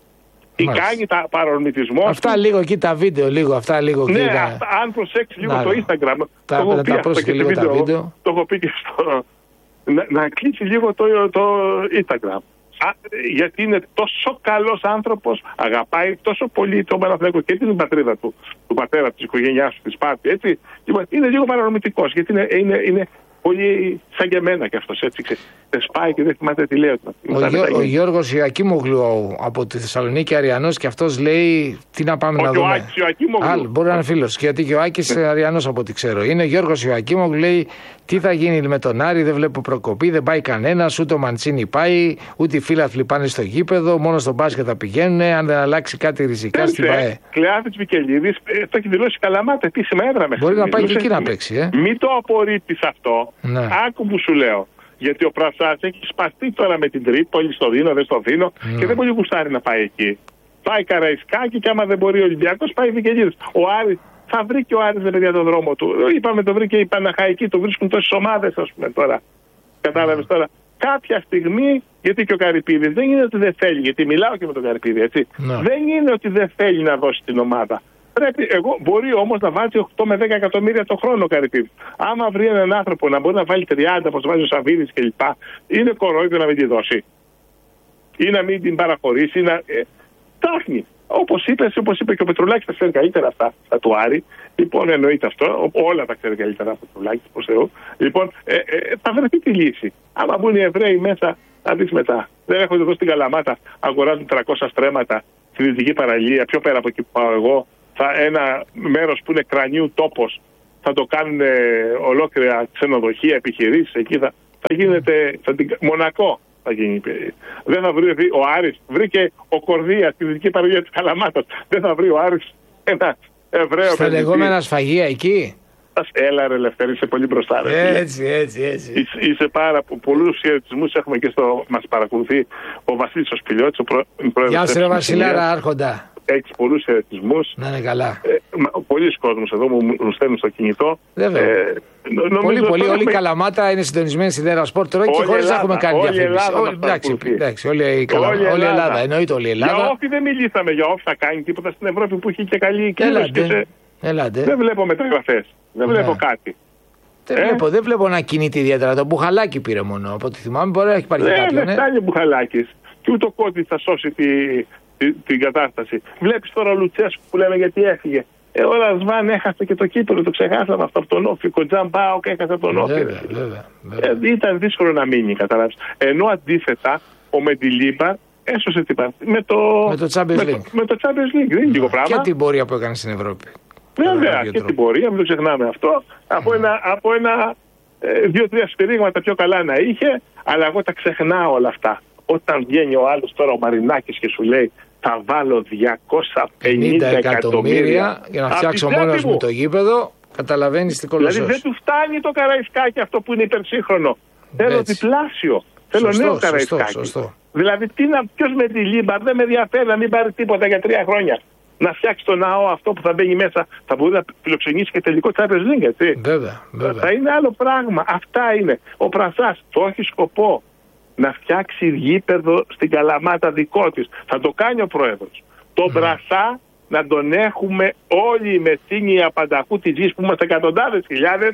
Κάνει τα παρορμητισμό. Αυτά λίγο εκεί τα βίντεο, λίγο αυτά λίγο. Ναι, αν προσέξει λίγο το Instagram. Το έχω πει αυτό και το βίντεο. Το έχω πει και στο. Να κλείσει λίγο το Instagram. Γιατί είναι τόσο καλός άνθρωπος, αγαπάει τόσο πολύ τον Παναθηναϊκό και την πατρίδα του πατέρα της οικογένειάς του, της Σπάρτη, έτσι. Είναι λίγο παρορμητικός, γιατί είναι πολύ σαν και εμένα κι αυτός, έτσι. Δεν σπάει και δεν θυμάται τι λέει. Ο Γιώργος Ιωακίμογλου από τη Θεσσαλονίκη, Αριανός, και αυτός λέει τι να πάμε να δούμε. Άλλο, μπορεί να είναι φίλος, γιατί και ο Άκης Αριανός από ό,τι ξέρω. Είναι ο Γιώργος Ιωακίμογλου, λέει τι θα γίνει με τον Άρη, δεν βλέπω προκοπή, δεν πάει κανένας, ούτε ο Μαντσίνη πάει, ούτε οι φίλαθλοι πάνε στο γήπεδο, μόνο στο μπάσκετ θα πηγαίνουν, αν δεν αλλάξει κάτι ριζικά στην ΠΑΕ. Κλεάθης Βικελίδης, το έχει δηλώσει Καλαμάτα, επίσημα έδρα μέσα. Μπορεί να πάει και εκεί να παίξει. Μην το απορρίπτεις αυτό. Ναι. Άκου που σου λέω. Γιατί ο Πρασάς έχει σπαστεί τώρα με την Τρίπολη, στο δίνω, δεν στο δίνω, και δεν πολύ γουστάρει να πάει εκεί. Πάει Καραϊσκάκη και άμα δεν μπορεί ο Ολυμπιακός, πάει Βικελίδης. Ο Άρης θα βρει και ο Άρης με παιδιά τον δρόμο του. Είπαμε το βρήκε η Παναχαϊκή, το βρίσκουν τόσες ομάδες, ας πούμε τώρα. Κατάλαβες τώρα. Κάποια στιγμή Γιατί και ο Καρυπίδης δεν είναι ότι δεν θέλει, γιατί μιλάω και με τον Καρυπίδη, έτσι. Δεν είναι ότι δεν θέλει να δώσει την ομάδα. Μπορεί όμως να βάζει 8 με 10 εκατομμύρια το χρόνο ο Καρυπίδης. Άμα βρει έναν άνθρωπο να μπορεί να βάλει 30, όπως βάζει ο Σαββίδης κλπ., είναι κορόιδο να μην τη δώσει. Ή να μην την παραχωρήσει. Ψάχνει. Όπως είπε και ο Πετρουλάκης, τα ξέρει καλύτερα αυτά, τα του Άρη. Λοιπόν, εννοείται αυτό. Όλα τα ξέρει καλύτερα από τον Πετρουλάκη, προς Θεού. Λοιπόν, θα βρεθεί τη λύση. Άμα μπουν οι Εβραίοι μέσα, θα δεις μετά. Δεν έχω εδώ στην Καλαμάτα, αγοράζουν 300 στρέμματα στη δυτική παραλία, πιο πέρα από εκεί που πάω εγώ. Ένα μέρος που είναι κρανίου τόπος, θα το κάνουν ολόκληρα ξενοδοχεία, επιχειρήσεις. Εκεί θα γίνεται Μονακό. Θα γίνει. Δεν θα βρει ο Άρης, βρήκε ο Κορδία στη δυτική παραλία της Καλαμάτας. Δεν θα βρει ο Άρης ένα Εβραίο. Στα λεγόμενα σφαγεία εκεί. Έλα ρε Λευτέρη, είσαι πολύ μπροστά. Έτσι. Είσαι πάρα πολλούς χαιρετισμούς έχουμε και μας παρακολουθεί ο Βασίλης ο Σπηλιώτης, ο πρόεδρος. Γεια σου ρε Βασιλάρα Άρχοντα. Έχεις πολλούς χαιρετισμούς. Να είναι καλά. Πολλοί κόσμος εδώ μου στέλνουν στο κινητό. Πολύ. Όλη η Καλαμάτα είναι συντονισμένη στη Δέρα Σπορτ τώρα και χωρίς να έχουμε κάνει διαφήμιση. Εντάξει, όλη η Ελλάδα. Εννοείται όλη η Ελλάδα. Για όφη δεν μιλήσαμε, για όφη θα κάνει τίποτα στην Ευρώπη που έχει και καλή κίνηση. Δεν βλέπω μεταγραφές. Δεν βλέπω κάτι. Δεν βλέπω να κινείται ιδιαίτερα. Το Μπουχαλάκι πήρε μόνο. Από ό,τι θυμάμαι, μπορεί να έχει πάρει κάποιον. Δεν φτάνει ο Μπουχαλάκης. Και ούτε ο Κώτης θα σώσει την κατάσταση. Βλέπεις τώρα ο Λουτσέσκου που λέμε γιατί έφυγε. Ο Ρασβάν έχασε και το κύπελλο, το ξεχάσαμε αυτό από τον Όφη. Ο Τζαν Μπάουκ έχασε από τον Όφη. Ήταν δύσκολο να μείνει, καταλάβεις. Ενώ αντίθετα ο Μεντιλίμπαρ έσωσε την партία. Με το Champions League. Δεν είναι λίγο πράγμα. Και την πορεία που έκανε στην Ευρώπη. Βέβαια, και την πορεία, μην το ξεχνάμε αυτό. Από ένα 2-3 σφυρίγματα πιο καλά να είχε, αλλά εγώ τα ξεχνάω όλα αυτά. Όταν βγαίνει ο άλλος τώρα, ο Μαρινάκης, και σου λέει θα βάλω 250 εκατομμύρια για να φτιάξω μόνος μου το γήπεδο, καταλαβαίνεις τι κολοσσός. Δηλαδή δεν του φτάνει το Καραϊσκάκι αυτό που είναι υπερσύγχρονο. Θέλω διπλάσιο. Θέλω νέο Καραϊσκάκι. Δηλαδή ποιος με τη Λίμπαρ δεν με ενδιαφέρει να μην πάρει τίποτα για 3 χρόνια. Να φτιάξει το ναό αυτό που θα μπαίνει μέσα, θα μπορεί να φιλοξενήσει και τελικό Champions League, έτσι. Βέβαια. Θα είναι άλλο πράγμα. Αυτά είναι. Ο Πρασάς το έχει σκοπό να φτιάξει γήπεδο στην Καλαμάτα δικό της. Θα το κάνει ο πρόεδρος. Τον Πρασά να τον έχουμε όλοι οι Μεσσίνοι απανταχού της γης που είμαστε εκατοντάδες χιλιάδες,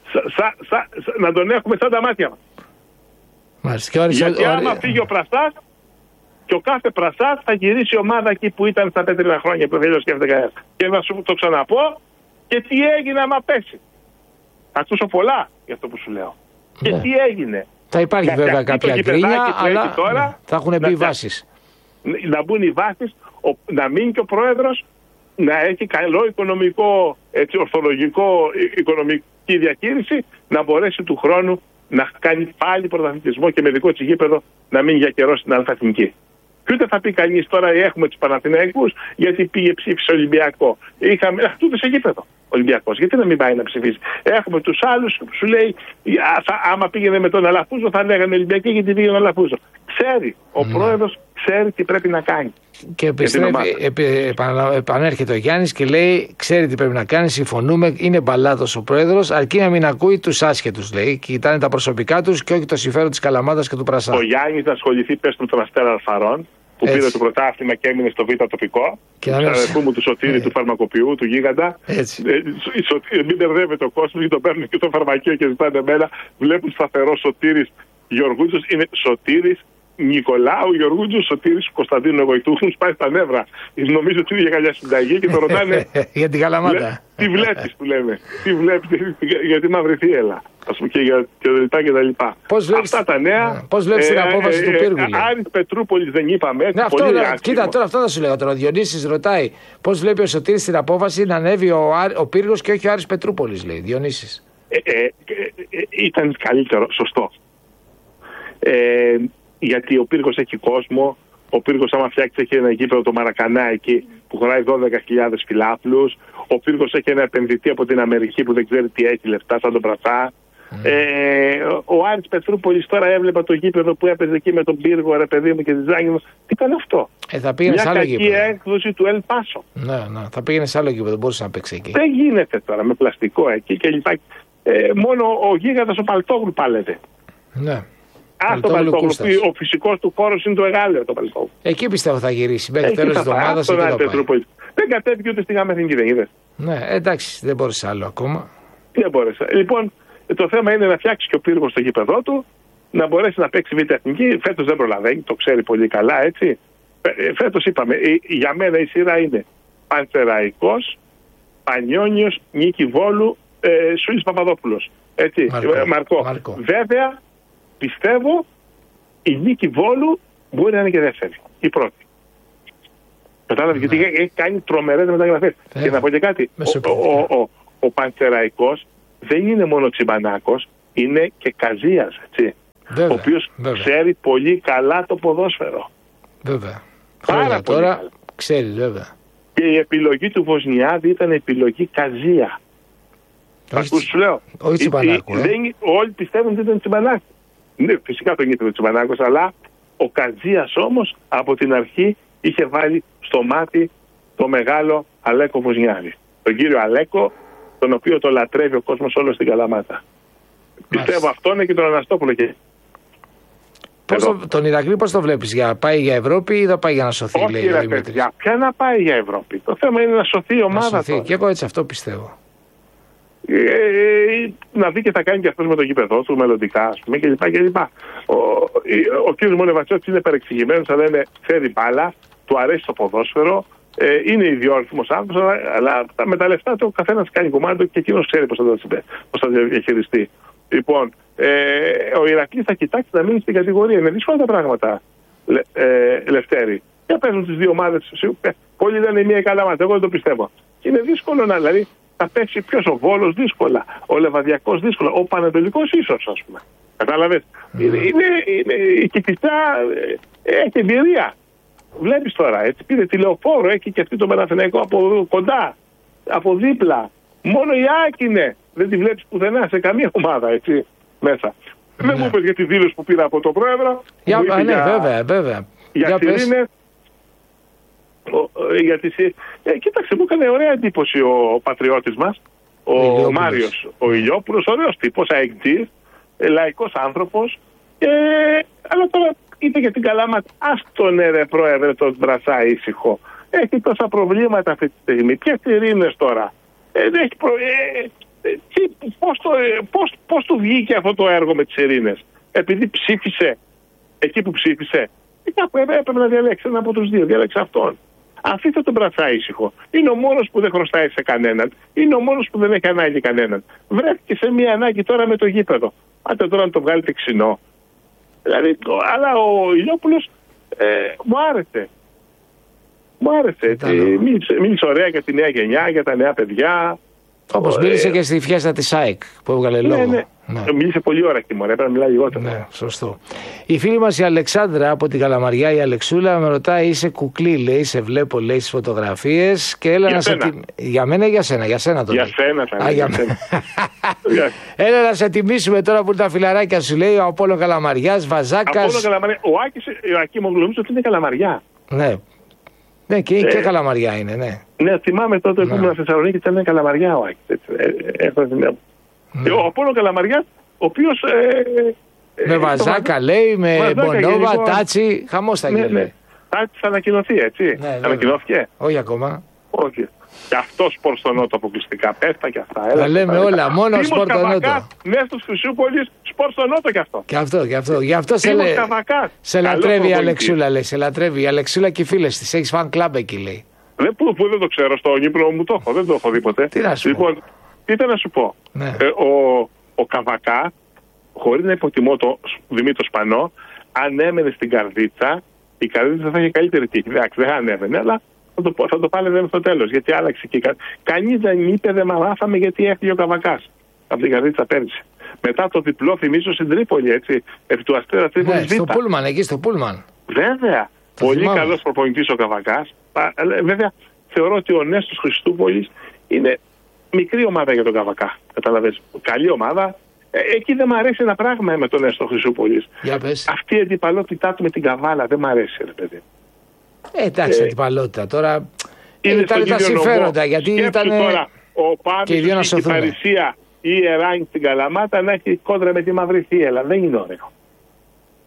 να τον έχουμε σαν τα μάτια μας. Γιατί άμα φύγει ο Πρασάς, και ο κάθε Πρασάς θα γυρίσει η ομάδα εκεί που ήταν στα πέτρινα χρόνια που θέλει σκέφτηκα. Και να σου το ξαναπώ, και τι έγινε άμα πέσει. Θα ακούσω πολλά για αυτό που σου λέω. Και τι έγινε. Θα υπάρχει βέβαια κάποια γκρίνια, αλλά τώρα, θα έχουν μπει βάσεις. Να μπουν οι βάσεις, να μείνει και ο πρόεδρος, να έχει καλό οικονομικό, έτσι, ορθολογικό οικονομική διαχείριση, να μπορέσει του χρόνου να κάνει πάλι πρωταθλητισμό και με δικό της γήπεδο να μείνει για καιρό στην Αλφαθηνική. Και ούτε θα πει κανείς τώρα έχουμε τους Παναθηναϊκούς γιατί πήγε ψήφισε Ολυμπιακό. Είχαμε τούτο σε γήπεδο Ολυμπιακός. Γιατί να μην πάει να ψηφίσει. Έχουμε τους άλλους που σου λέει άμα πήγαινε με τον Αλαφούζο θα λέγανε Ολυμπιακοί γιατί πήγαινε ο Αλαφούζο. Ξέρει. Ο πρόεδρος ξέρει τι πρέπει να κάνει. Και επανέρχεται ο Γιάννης και λέει: ξέρει τι πρέπει να κάνει, συμφωνούμε, είναι μπαλάτος ο πρόεδρος, αρκεί να μην ακούει τους άσχετους, λέει. Κοιτάνε τα προσωπικά τους και όχι το συμφέρον της Καλαμάτας και του Πρασά. Ο Γιάννης να ασχοληθεί, πες του, τον Αστέρα Αλφαρών, που πήρε το πρωτάθλημα και έμεινε στο Β' τοπικό. Και του αδερφού μου του Σωτήρη, του φαρμακοποιού, του γίγαντα. Μην μπερδεύεται ο κόσμος, γιατί το παίρνουν και το φαρμακείο και ζητάνε εμένα. Βλέπουν σταθερό Σωτήρης Γεωργούτσος, είναι Σωτήρης Νικολάου Γεωργούτσος, Σωτήρης Κωνσταντίνου Εγωιτούχου, πάει στα νεύρα. Νομίζω ότι είναι για καλιά συνταγή και το ρωτάνε. Για την Καλαμάτα. Τι βλέπεις, του λέμε. Τι βλέπεις, γιατί μαύρη θύελα. Ας πούμε και τα λοιπά. Αυτά τα νέα. Πώς βλέπεις την απόφαση του Πύργου. Άρης Πετρούπολης δεν είπαμε. Κοίτα, τώρα αυτό θα σου λέγα. Τώρα ο Διονύσης ρωτάει πώς βλέπει ο Σωτήρης την απόφαση να ανέβει ο Πύργος και όχι ο Άρης Πετρούπολης, λέει. Διονύσης. Ήταν καλύτερο, σωστό. Γιατί ο Πύργος έχει κόσμο. Ο Πύργος, άμα φτιάξει, έχει ένα γήπεδο το Μαρακανά εκεί που χωράει 12.000 φιλάθλους. Ο Πύργος έχει ένα επενδυτή από την Αμερική που δεν ξέρει τι έχει λεφτά, σαν τον Πρασά. Ο Άρης Πετρούπολης τώρα έβλεπα το γήπεδο που έπαιζε εκεί με τον Πύργο, ρε παιδί μου, και τη Ζάγκη μου. Τι ήταν αυτό. Θα πήγαινε σε άλλο γήπεδο. Μια κακή έκδοση του Ελ Πάσο. Ναι, θα πήγαινε σε άλλο γήπεδο, μπορούσε να παίξει εκεί. Δεν γίνεται τώρα με πλαστικό εκεί και λοιπά. Μόνο ο γίγαντας ο Παλτόγλου πάλεται. Ναι. το Παλτόγλου. Ο φυσικός του χώρος είναι το Εγάλεο το Παλτόγλου. Εκεί πιστεύω θα γυρίσει. Μέχρι τέλος της εβδομάδας. Δεν κατέβηκε ούτε στη Γάμα Εθνική, δεν είδες. Ναι, εντάξει, δεν μπόρεσε άλλο ακόμα. Δεν μπόρεσε. Λοιπόν, το θέμα είναι να φτιάξει και ο πύργος στο γήπεδό του, να μπορέσει να παίξει Β' Εθνική. Φέτος δεν προλαβαίνει, το ξέρει πολύ καλά, έτσι. Φέτος είπαμε, για μένα η σειρά είναι Πανσεραϊκός, Πανιόνιος, Νίκη Βόλου, Σούλης Παπαδόπουλος. Έτσι, Μαρκό. Βέβαια, πιστεύω η Νίκη Βόλου μπορεί να είναι και δεύτερη, η πρώτη. Κατάλαβε, γιατί έχει κάνει τρομερές μεταγραφές. Και να πω και κάτι, ο Πανσεραϊκός δεν είναι μόνο Τσιμπανάκος, είναι και Καζίας, έτσι. Βέβαια, ο οποίος ξέρει πολύ καλά το ποδόσφαιρο. Βέβαια. Πάρα τώρα πολύ ξέρει, βέβαια. Και η επιλογή του Βοσνιάδη ήταν επιλογή Καζία. Ακούς σου λέω. Όχι Τσιμπανάκου. Όλοι πιστεύουν ότι ήταν Τσιμπανάκου. Ναι, φυσικά τον ήθελε ο Τσιμπανάκος, αλλά ο Καζίας όμως από την αρχή είχε βάλει στο μάτι το μεγάλο Αλέκο Βοσνιάδη. Τον κύριο Αλέκο, τον οποίο το λατρεύει ο κόσμος όλο στην Καλαμάτα. Πιστεύω αυτό είναι και τον Αναστόπουλο και. Τον Ηρακλή πώς το βλέπεις, πάει για Ευρώπη ή θα πάει για να σωθεί? Όχι, λέει ο Δημήτρης. Ποια να πάει για Ευρώπη. Το θέμα είναι να σωθεί η ομάδα. Και εγώ έτσι αυτό πιστεύω. Να δει και θα κάνει και αυτός με το γήπεδό του μελλοντικά, ας πούμε, κλπ. Ο κύριος Μονεβασιώτης είναι παρεξηγημένος, αλλά ξέρει μπάλα, του αρέσει το ποδόσφαιρο, είναι ιδιόρυθμος άνθρωπος, αλλά με τα λεφτά του ο καθένας κάνει κομμάτι και εκείνος ξέρει πώς θα διαχειριστεί. Λοιπόν, ο Ηρακλής θα κοιτάξει να μείνει στην κατηγορία. Είναι δύσκολα τα πράγματα, Λευτέρη. Για παίζουν τις δύο ομάδες. Πολλοί λένε μία η Καλαμάτα. Εγώ δεν το πιστεύω. Είναι δύσκολο να, δηλαδή, θα παίξει ποιος, ο Βόλος δύσκολα, ο Λεβαδιακός δύσκολα, ο Πανατολικός ίσως, ας πούμε. Κατάλαβες. Η Κηφισιά έχει εμπειρία. Βλέπεις τώρα, έτσι, πήρε τηλεοφόρο, έχει και αυτή το Παναθηναϊκό από κοντά, από δίπλα. Μόνο η ΑΕΚ είναι. Δεν τη βλέπεις πουθενά σε καμία ομάδα, έτσι, μέσα. Ναι. Δεν μου είπες για τη δήλωση που πήρα από τον πρόεδρο. Βέβαια. Για Σιρήνες. Κοίταξε, μου έκανε ωραία εντύπωση ο πατριώτης μας, ο Μάριος, ο Ηλιόπουλος, ωραίος τύπος, αεκτής, λαϊκός άνθρωπος. Αλλά τώρα είτε για την Καλαμάτα, άστον ρε πρόεδρε τον Μπρασά ήσυχο. Έχει τόσα προβλήματα αυτή τη στιγμή. Ποιες Σιρήνες τώρα. Πώς του βγήκε αυτό το έργο με τις Σιρήνες? Επειδή ψήφισε εκεί που ψήφισε. Κάπου έπρεπε να διαλέξει ένα από τους δύο. Διάλεξε αυτόν. Αφήστε τον Μπρατσά ήσυχο. Είναι ο μόνος που δεν χρωστάει σε κανέναν. Είναι ο μόνος που δεν έχει ανάγκη κανέναν. Βρέθηκε σε μια ανάγκη τώρα με το γήπεδο. Άντε τώρα να το βγάλετε ξινό. Δηλαδή, αλλά ο Ηλιόπουλος μου άρεσε. Μίλησε ωραία για τη νέα γενιά, για τα νέα παιδιά. Όπως μίλησε και στη φιέστα της ΑΕΚ που έβγαλε λόγο. Ναι. Μίλησε πολύ ώρα και μωρέ, πρέπει να μιλάει λιγότερο. Ναι, σωστό. Η φίλη μας η Αλεξάνδρα από την Καλαμαριά, η Αλεξούλα, με ρωτάει, είσαι κουκλή, λέει, σε βλέπω, λέει, στις φωτογραφίες και έλα για μένα ή για σένα? Για σένα τώρα. Για σένα. Έλα να σε τιμήσουμε τώρα που είναι τα φιλαράκια σου, λέει, ο Απόλλων Καλαμαριάς, Βαζάκας. Ο Άκης μου νομίζω ότι είναι Καλαμαριά. Ναι, και Καλαμαριά είναι, ναι. Ναι, θυμάμαι τότε που ήμουν στη Θεσσαλονίκη και ήταν Καλαμαριά ο Άκης. Ο Απόλλων Καλαμαριάς, ο οποίος. Με Βαζάκα λέει, με Μπονόβα, Τάτσι, χαμός θα γίνει. Τάτσι θα ανακοινωθεί, έτσι. Ανακοινώθηκε. Όχι ακόμα. Όχι. Και αυτό σπορ στο Νότο αποκλειστικά. Πέφτα και αυτά. Τα λέμε όλα, μόνο σπορ στο Νότο. Μέσα στους Χρυσούπολης, σπορ στο Νότο κι αυτό. Γι' αυτό σε λατρεύει η Αλεξούλα, λέει. Σε λατρεύει η Αλεξούλα και οι φίλες της. Έχεις φαν κλαμπ εκεί, λέει. Που δεν το ξέρω, στο Νύπρο μου το έχω. Δεν το έχω δει ποτέ. Τι να σου πω. Λοιπόν, τι να σου πω. Ο Καβακά, χωρίς να υποτιμώ τον Δημήτρη Σπανό, αν έμενε στην Καρδίτσα, η Καρδίτσα θα είχε καλύτερη τύχη. Δεν ανέβαινε, αλλά θα το πάλευε στο τέλος. Γιατί άλλαξε και κανείς δεν είπε, δεν μάθαμε γιατί έφυγε ο Καβακάς από την Καρδίτσα πέρυσι. Μετά το διπλό, θυμίζω, στην Τρίπολη, έτσι, επί του Αστέρα Τρίπολης Β. Στο Πούλμαν, εκεί στο Πούλμαν. Βέβαια. Πολύ καλός προπονητής ο Καβακάς. Βέβαια, θεωρώ ότι ο Νέστος Χριστούπολης είναι μικρή ομάδα για τον Καβακά. Καταλαβες. Καλή ομάδα. Εκεί δεν μ' αρέσει ένα πράγμα με τον Νέστο Χρυσούπολης. Αυτή η αντιπαλότητά του με την Καβάλα δεν μ' αρέσει, ρε παιδί. Εντάξει, αντιπαλότητα. Τώρα ήταν τα συμφέροντα. Γιατί ήταν. Τώρα, ο Πάνος στην Παρισία ή η Εράνη στην Καλαμάτα να έχει κόντρα με τη Μαύρη Θίελα. Δεν είναι ωραίο.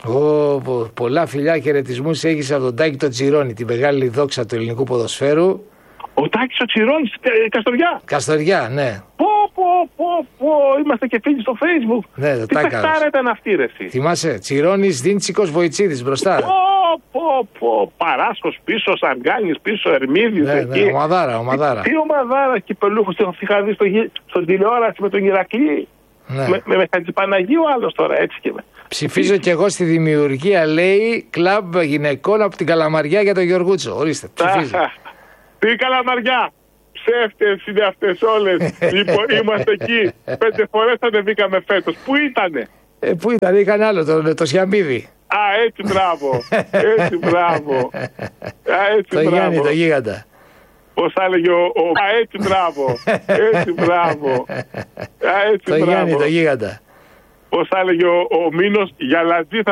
Πολλά φιλιά, χαιρετισμούς έχεις από τον Τάκη τον Τσιρόνη, τη μεγάλη δόξα του ελληνικού ποδοσφαίρου. Ο Τάκης ο Τσιρόνης, Καστοριά. Καστοριά, ναι. Είμαστε και φίλοι στο Facebook. Ναι, τι παιχτάρα ήταν αυτή, ρε εσύ. Θυμάσαι, Τσιρόνης, Δίντσικος, Βοητσίδης μπροστά. Παράσκος πίσω, Σαργάνης πίσω, Ερμίδης εκεί. Ναι, ομαδάρα. Τι ομαδάρα, κυπελούχος, τον είχα δει στον τηλεόραση με τον Ηρακλή. Ναι. Με Χατζηπαναγίου άλλος τώρα, έτσι και με. Ψηφίζω κι εγώ στη δημιουργία, λέει, κλαμπ γυναικών από την Καλαμαριά για τον Γιωργούτσο. Ορίστε, ψηφίζω. Τι Καλαμαριά. Ψεύτες είναι αυτές όλες. Λοιπόν, είμαστε εκεί. 5 φορές ανεβήκαμε φέτος. Πού ήτανε? Πού ήταν, είχαν άλλο, το Σιαμπίδι. Έτσι μπράβο. Έτσι μπράβο. Το Γιάννη, το γίγαντα. Πώς θα έλεγε έτσι μπράβο. Έτσι μπράβο. Το Γιάννη, το γίγαντα. Πώς θα έλεγε ο Μήνος, Γιαλατζή